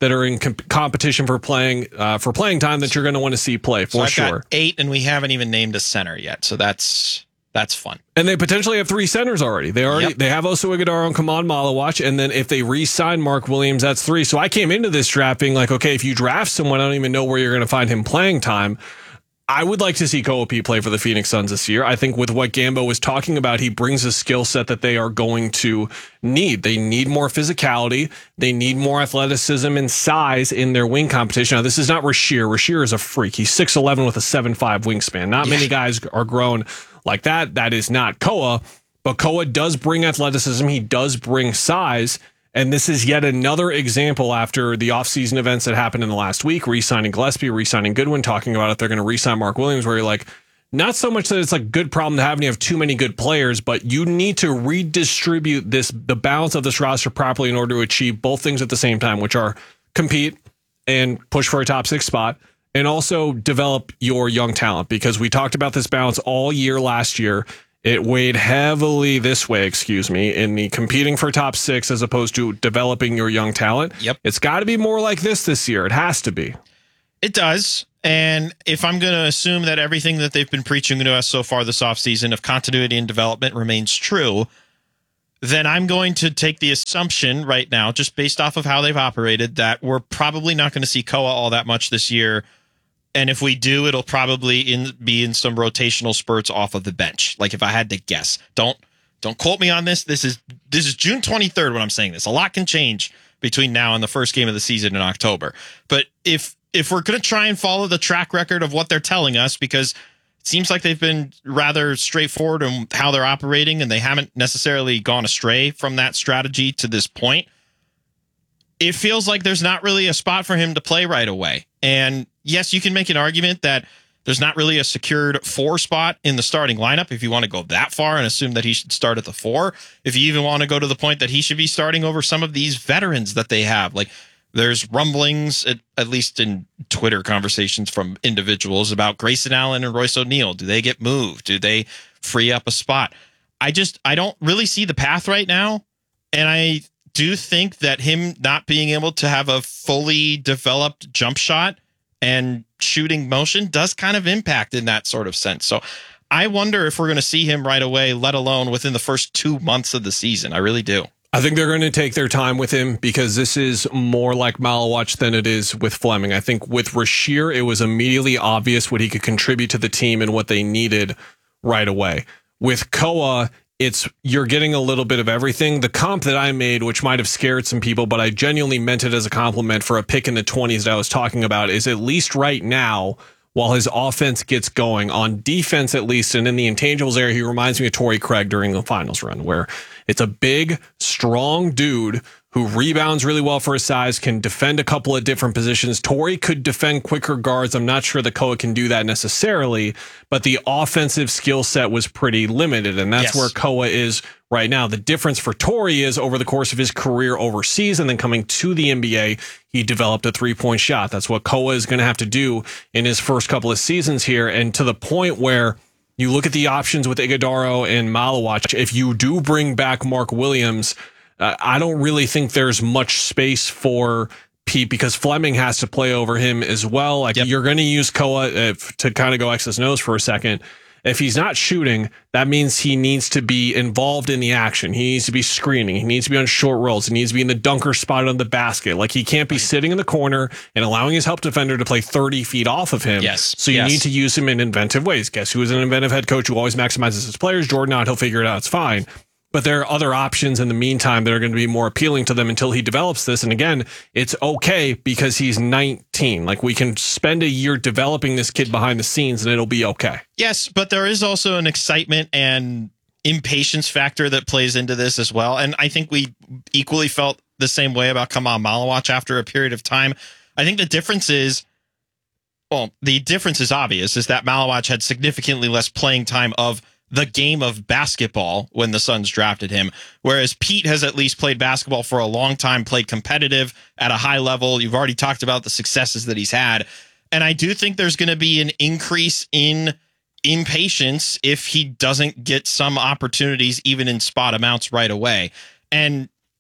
that are in comp- competition for playing uh, for playing time that you're going to want to see play for so I've sure. Got eight, and we haven't even named a center yet, so that's that's fun. And they potentially have three centers already. They already Yep. they have Oso Ighodaro and Kaman Malawach, and then if they re-sign Mark Williams, that's three. So I came into this draft being like, okay, if you draft someone, I don't even know where you're going to find him playing time. I would like to see Koa Pete play for the Phoenix Suns this year. I think with what Gambo was talking about, he brings a skill set that they are going to need. They need more physicality. They need more athleticism and size in their wing competition. Now, this is not Rasheer. Rasheer is a freak. He's six eleven with a seven five wingspan. Not yeah. many guys are grown like that. That is not Koa, but Koa does bring athleticism. He does bring size. And this is yet another example after the offseason events that happened in the last week, re-signing Gillespie, re-signing Goodwin, talking about if they're going to re-sign Mark Williams, where you're like, not so much that it's like a good problem to have when you have too many good players, but you need to redistribute this, the balance of this roster properly in order to achieve both things at the same time, which are compete and push for a top six spot, and also develop your young talent, because we talked about this balance all year last year. It weighed heavily this way, excuse me, in the competing for top six as opposed to developing your young talent. Yep. It's got to be more like this this year. It has to be. It does. And if I'm going to assume that everything that they've been preaching to us so far this offseason of continuity and development remains true, then I'm going to take the assumption right now, just based off of how they've operated, that we're probably not going to see Koa all that much this year. And if we do, it'll probably in, be in some rotational spurts off of the bench. Like if I had to guess, don't don't quote me on this. This is this is June twenty-third when I'm saying this. A lot can change between now and the first game of the season in October. But if if we're going to try and follow the track record of what they're telling us, because it seems like they've been rather straightforward in how they're operating, and they haven't necessarily gone astray from that strategy to this point, it feels like there's not really a spot for him to play right away. And yes, you can make an argument that there's not really a secured four spot in the starting lineup if you want to go that far and assume that he should start at the four. If you even want to go to the point that he should be starting over some of these veterans that they have. Like there's rumblings, at, at least in Twitter conversations from individuals, about Grayson Allen and Royce O'Neal. Do they get moved? Do they free up a spot? I just, I don't really see the path right now. And I do think that him not being able to have a fully developed jump shot and shooting motion does kind of impact in that sort of sense. So I wonder if we're going to see him right away, let alone within the first two months of the season. I really do. I think they're going to take their time with him because this is more like Malawach than it is with Fleming. I think with Rasheer, it was immediately obvious what he could contribute to the team and what they needed right away. With Koa, it's you're getting a little bit of everything. The comp that I made, which might have scared some people, but I genuinely meant it as a compliment for a pick in the twenties that I was talking about, is at least right now, while his offense gets going, on defense at least, and in the intangibles area, he reminds me of Torrey Craig during the finals run, where it's a big, strong dude who rebounds really well for his size, can defend a couple of different positions. Torrey could defend quicker guards. I'm not sure that Koa can do that necessarily, but the offensive skill set was pretty limited, and that's yes. where Koa is right now. The difference for Torrey is over the course of his career overseas and then coming to the N B A, he developed a three-point shot. That's what Koa is going to have to do in his first couple of seasons here, and to the point where you look at the options with Ighodaro and Malawach. If you do bring back Mark Williams, uh, I don't really think there's much space for Pete because Fleming has to play over him as well. Like yep. You're going to use Koa uh, to kind of go X's nose for a second. If he's not shooting, that means he needs to be involved in the action. He needs to be screening. He needs to be on short rolls. He needs to be in the dunker spot on the basket. Like he can't be sitting in the corner and allowing his help defender to play thirty feet off of him. Yes. So you yes. need to use him in inventive ways. Guess who is an inventive head coach who always maximizes his players? Jordan Ott. He'll figure it out. It's fine. But there are other options in the meantime that are going to be more appealing to them until he develops this. And again, it's okay because he's nineteen. Like we can spend a year developing this kid behind the scenes and it'll be okay. Yes, but there is also an excitement and impatience factor that plays into this as well. And I think we equally felt the same way about Kaman Malawach after a period of time. I think the difference is, well, the difference is obvious, is that Malawach had significantly less playing time of the game of basketball when the Suns drafted him, whereas Pete has at least played basketball for a long time, played competitive at a high level. You've already talked about the successes that he's had. And I do think there's going to be an increase in impatience if he doesn't get some opportunities, even in spot amounts right away. And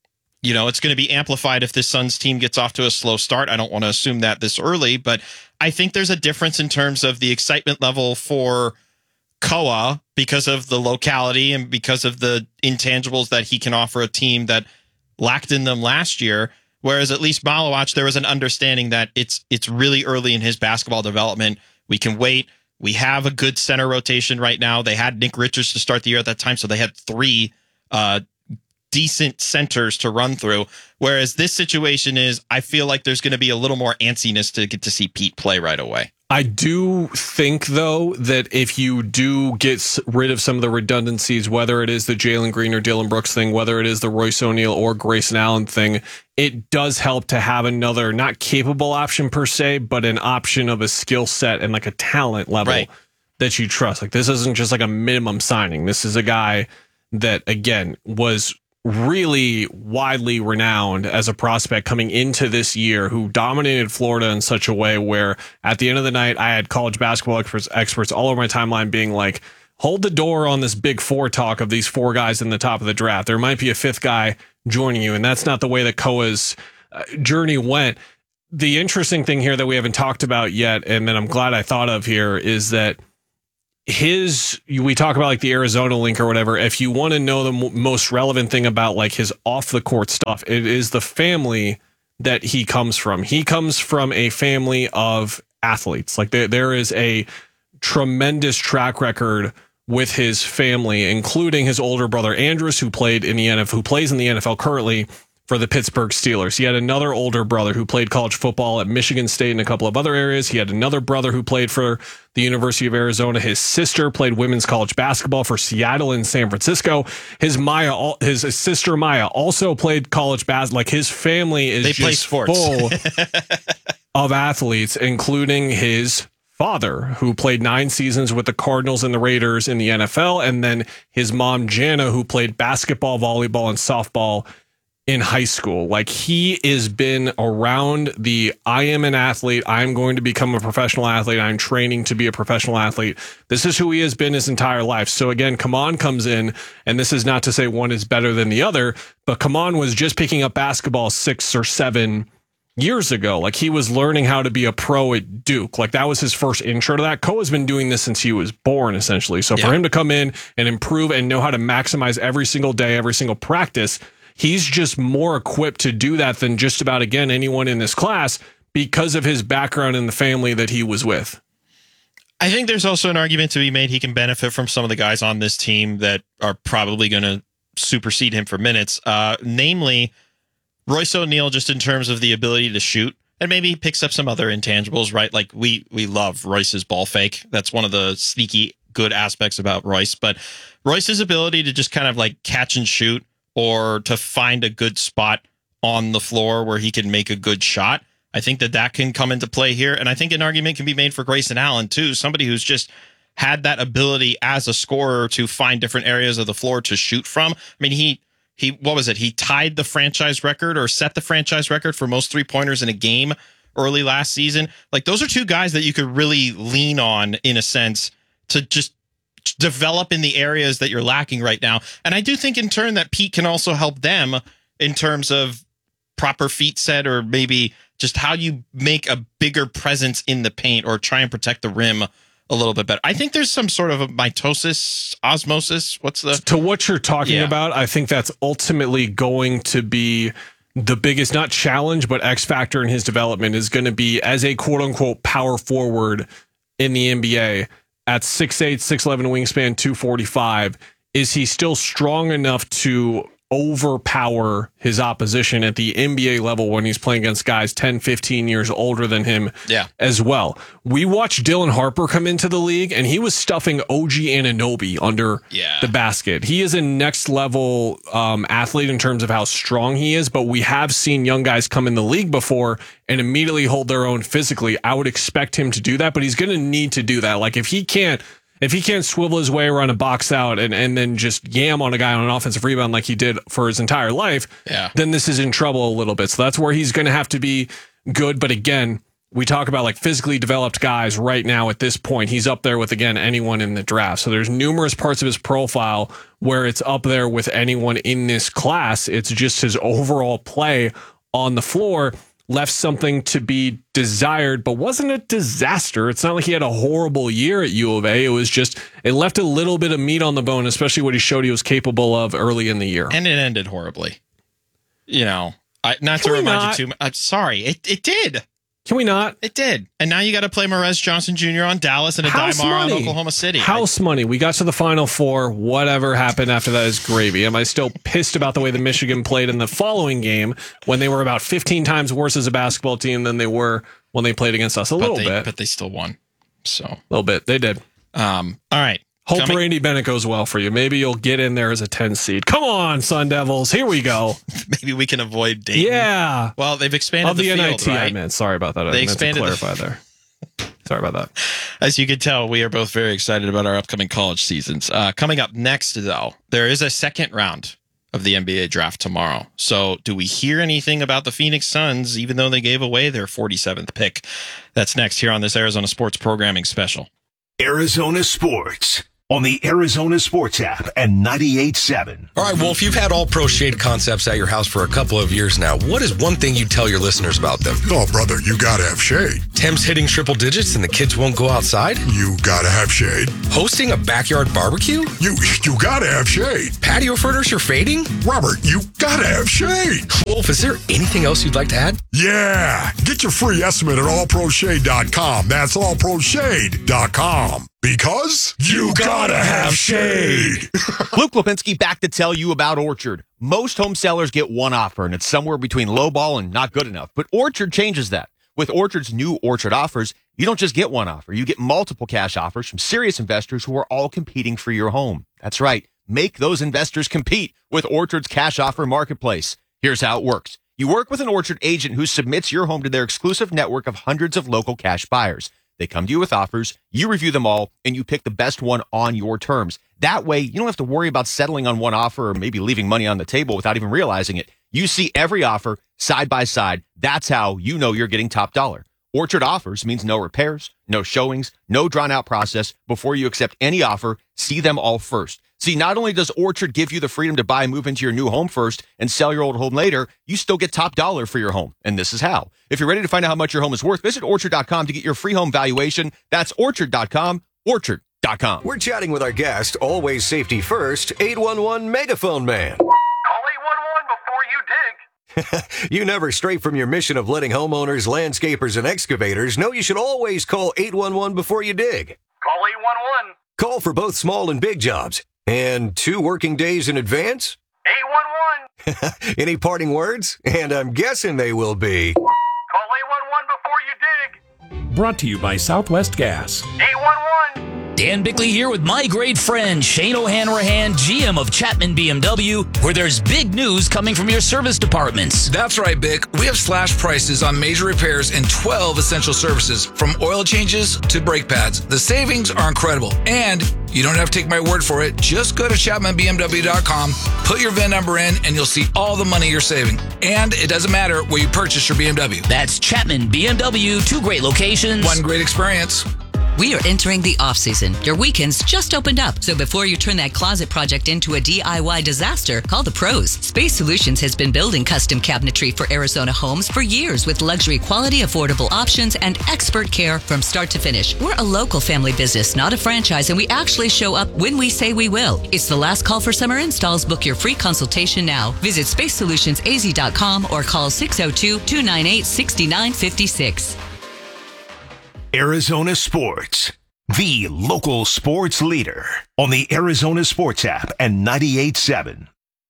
you know, it's going to be amplified if this Suns team gets off to a slow start. I don't want to assume that this early, but I think there's a difference in terms of the excitement level for Koa because of the locality and because of the intangibles that he can offer a team that lacked in them last year. Whereas at least Malawach, there was an understanding that it's it's really early in his basketball development. We can wait. We have a good center rotation right now. They had Nick Richards to start the year at that time, so they had three uh, decent centers to run through. Whereas this situation is, I feel like there's going to be a little more antsiness to get to see Pete play right away. I do think, though, that if you do get rid of some of the redundancies, whether it is the Jalen Green or Dylan Brooks thing, whether it is the Royce O'Neal or Grayson Allen thing, it does help to have another, not capable option per se, but an option of a skill set and like a talent level right. that you trust. Like, this isn't just like a minimum signing. This is a guy that, again, was really widely renowned as a prospect coming into this year, who dominated Florida in such a way where at the end of the night, I had college basketball experts, experts all over my timeline being like, hold the door on this big four talk of these four guys in the top of the draft. There might be a fifth guy joining you. And that's not the way that Koa's uh, journey went. The interesting thing here that we haven't talked about yet, and that I'm glad I thought of here, is that his, we talk about like the Arizona link or whatever. If you want to know the m- most relevant thing about like his off the court stuff, it is the family that he comes from. He comes from a family of athletes. Like there, there is a tremendous track record with his family, including his older brother Andrus, who played in the N F L, who plays in the N F L currently for the Pittsburgh Steelers. He had another older brother who played college football at Michigan State and a couple of other areas. He had another brother who played for the University of Arizona. His sister played women's college basketball for Seattle and San Francisco. His Maya, his sister Maya also played college basketball. Like, his family is they just play sports. full of athletes, including his father, who played nine seasons with the Cardinals and the Raiders in the N F L, and then his mom, Jana, who played basketball, volleyball, and softball in high school. Like, he has been around the, I am an athlete, I'm going to become a professional athlete, I'm training to be a professional athlete. This is who he has been his entire life. So again, Kaman comes in, and this is not to say one is better than the other, but Kaman was just picking up basketball six or seven years ago. Like, he was learning how to be a pro at Duke. Like, that was his first intro to that. Koa's been doing this since he was born, essentially. So yeah. for him to come in and improve and know how to maximize every single day, every single practice, he's just more equipped to do that than just about, again, anyone in this class because of his background in the family that he was with. I think there's also an argument to be made he can benefit from some of the guys on this team that are probably going to supersede him for minutes. Uh, namely, Royce O'Neal, just in terms of the ability to shoot, and maybe he picks up some other intangibles, right? Like, we we love Royce's ball fake. That's one of the sneaky good aspects about Royce. But Royce's ability to just kind of like catch and shoot, or to find a good spot on the floor where he can make a good shot, I think that that can come into play here. And I think an argument can be made for Grayson Allen, too. Somebody who's just had that ability as a scorer to find different areas of the floor to shoot from. I mean, he, he what was it? He tied the franchise record or set the franchise record for most three-pointers in a game early last season. Like, those are two guys that you could really lean on, in a sense, to just develop in the areas that you're lacking right now. And I do think in turn that Pete can also help them in terms of proper feet set, or maybe just how you make a bigger presence in the paint or try and protect the rim a little bit better. I think there's some sort of a mitosis, osmosis. What's the... To what you're talking Yeah. about, I think that's ultimately going to be the biggest, not challenge, but X factor in his development is going to be as a quote unquote power forward in the N B A. At six eight, six eleven wingspan, two forty-five, is he still strong enough to overpower his opposition at the N B A level when he's playing against guys ten, fifteen years older than him Yeah. as well? We watched Dylan Harper come into the league, and he was stuffing O G Anunoby under Yeah. the basket. He is a next level um, athlete in terms of how strong he is, but we have seen young guys come in the league before and immediately hold their own physically. I would expect him to do that, but he's going to need to do that. Like, if he can't, if he can't swivel his way around a box out and, and then just yam on a guy on an offensive rebound like he did for his entire life, Yeah. then this is in trouble a little bit. So that's where he's going to have to be good. But again, we talk about like physically developed guys right now at this point, he's up there with, again, anyone in the draft. So there's numerous parts of his profile where it's up there with anyone in this class. It's just his overall play on the floor left something to be desired, but wasn't a disaster. It's not like he had a horrible year at U of A. It was just, it left a little bit of meat on the bone, especially what he showed he was capable of early in the year. And it ended horribly. You know, I, not Can to we remind not? you too much. I'm sorry. It, it did. Can we not? It did. And now you got to play Morez Johnson Junior on Dallas and a House Dymar on money. Oklahoma City. House money. We got to the Final Four. Whatever happened after that is gravy. Am I still pissed about the way that Michigan played in the following game when they were about fifteen times worse as a basketball team than they were when they played against us? A But little they- bit. But they still won. So A little bit. They did. Um, all right. Hope Coming- Randy Bennett goes well for you. Maybe you'll get in there as a ten seed. Come on, Sun Devils. Here we go. Maybe we can avoid Dayton. Yeah. Well, they've expanded Of the, the N I field, T, I right? meant. Sorry about that. I They meant to expanded the- clarify there. Sorry about that. As you can tell, we are both very excited about our upcoming college seasons. Uh, coming up next, though, there is a second round of the N B A draft tomorrow. So do we hear anything about the Phoenix Suns, even though they gave away their forty-seventh pick? That's next here on this Arizona Sports Programming Special. Arizona Sports on the Arizona Sports app and ninety-eight point seven. All right, well, if you've had All Pro Shade concepts at your house for a couple of years now, what is one thing you tell your listeners about them? Oh, brother, you gotta have shade. Tim's hitting triple digits and the kids won't go outside? You gotta have shade. Hosting a backyard barbecue? You you gotta have shade. Patio furniture fading? Robert, you gotta have shade. Wolf, is there anything else you'd like to add? Yeah, get your free estimate at all pro shade dot com. That's all pro shade dot com. Because you gotta have shade. Luke Lipinski back to tell you about Orchard. Most home sellers get one offer, and it's somewhere between lowball and not good enough. But Orchard changes that. With Orchard's new Orchard offers, you don't just get one offer. You get multiple cash offers from serious investors who are all competing for your home. That's right. Make those investors compete with Orchard's cash offer marketplace. Here's how it works. You work with an Orchard agent who submits your home to their exclusive network of hundreds of local cash buyers. They come to you with offers, you review them all, and you pick the best one on your terms. That way, you don't have to worry about settling on one offer or maybe leaving money on the table without even realizing it. You see every offer side by side. That's how you know you're getting top dollar. Orchard offers means no repairs, no showings, no drawn-out process. Before you accept any offer, see them all first. See, not only does Orchard give you the freedom to buy and move into your new home first and sell your old home later, you still get top dollar for your home. And this is how. If you're ready to find out how much your home is worth, visit orchard dot com to get your free home valuation. That's orchard dot com, orchard dot com. We're chatting with our guest, always safety first, eight one one Megaphone Man. Call eight one one before you dig. You never stray from your mission of letting homeowners, landscapers, and excavators know you should always call eight one one before you dig. Call eight one one. Call for both small and big jobs. And two working days in advance? eight one one. Any parting words? And I'm guessing they will be... Call eight one one before you dig. Brought to you by Southwest Gas. eight one one. Dan Bickley here with my great friend Shane O'Hanrahan, G M of Chapman B M W, where there's big news coming from your service departments. That's right, Bick. We have slash prices on major repairs and twelve essential services, from oil changes to brake pads. The savings are incredible, and you don't have to take my word for it. Just go to chapman b m w dot com, put your V I N number in, and you'll see all the money you're saving. And it doesn't matter where you purchase your B M W. That's Chapman B M W, two great locations. One great experience. We are entering the off-season. Your weekends just opened up. So before you turn that closet project into a D I Y disaster, call the pros. Space Solutions has been building custom cabinetry for Arizona homes for years with luxury quality, affordable options, and expert care from start to finish. We're a local family business, not a franchise, and we actually show up when we say we will. It's the last call for summer installs. Book your free consultation now. Visit space solutions a z dot com or call six oh two, two nine eight, six nine five six. Arizona Sports, the local sports leader on the Arizona Sports app and ninety-eight point seven.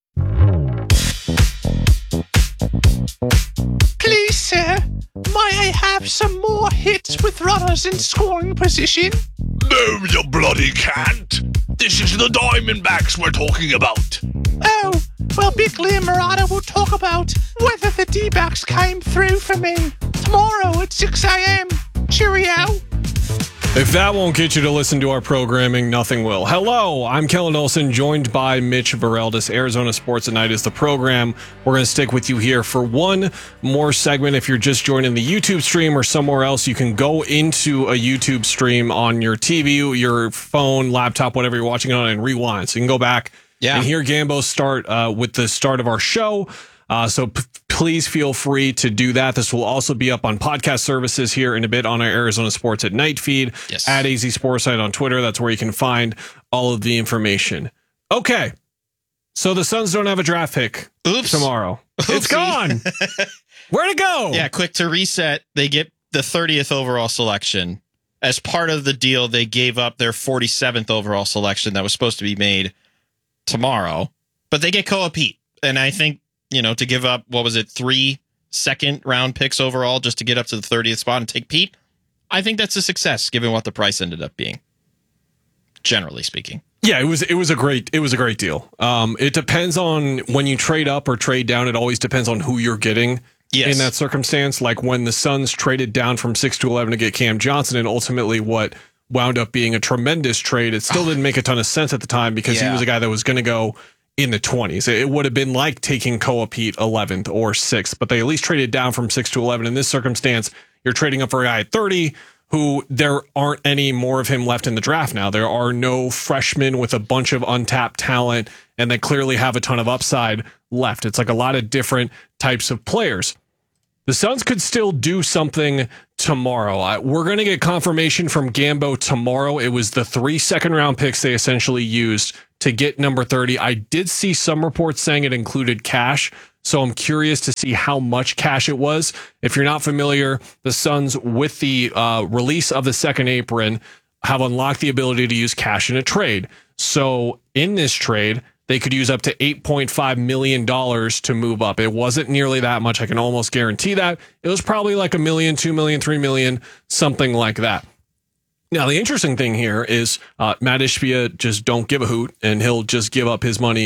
Please, sir, might I have some more hits with runners in scoring position? No, you bloody can't. This is the Diamondbacks we're talking about. Oh, well, Bickley and Murata will talk about whether the D-backs came through for me tomorrow at six a.m. Cheerio. If that won't get you to listen to our programming, nothing will. Hello, I'm Kellen Olson, joined by Mitch Vareldis. Arizona Sports at Night is the program. We're going to stick with you here for one more segment. If you're just joining the YouTube stream or somewhere else, you can go into a YouTube stream on your T V, your phone, laptop, whatever you're watching it on, and rewind. So you can go back yeah. and hear Gambo start uh, with the start of our show. Uh, so p- please feel free to do that. This will also be up on podcast services here in a bit on our Arizona Sports at Night feed. Yes. At A Z Sports Site on Twitter. That's where you can find all of the information. Okay. So the Suns don't have a draft pick Oops. tomorrow. Oopsie. It's gone. Where'd it go? Yeah, quick to reset. They get the thirtieth overall selection. As part of the deal, they gave up their forty-seventh overall selection that was supposed to be made tomorrow. But they get Koa Pete. And I think, you know, to give up, what was it, three second round picks overall just to get up to the thirtieth spot and take Pete, I think that's a success given what the price ended up being, generally speaking. Yeah, it was it was a great it was a great deal. Um, it depends on when you trade up or trade down. It always depends on who you're getting yes. in that circumstance. Like when the Suns traded down from six to eleven to get Cam Johnson, and ultimately what wound up being a tremendous trade. It still didn't make a ton of sense at the time because yeah. he was a guy that was going to go in the twenties. It would have been like taking Koa Pete eleventh or sixth, but they at least traded down from six to eleven. In this circumstance, you're trading up for a guy at thirty who there aren't any more of him left in the draft now. There are no freshmen with a bunch of untapped talent, and they clearly have a ton of upside left. It's like a lot of different types of players. The Suns could still do something tomorrow. I, we're going to get confirmation from Gambo tomorrow. It was the three second round picks they essentially used to get number thirty. I did see some reports saying it included cash, so I'm curious to see how much cash it was. If you're not familiar, the Suns, with the uh, release of the second apron, have unlocked the ability to use cash in a trade. So in this trade, they could use up to eight point five million dollars to move up. It wasn't nearly that much. I can almost guarantee that. It was probably like a million, two million, three million, something like that. Now, the interesting thing here is uh, Matt Ishbia just don't give a hoot, and he'll just give up his money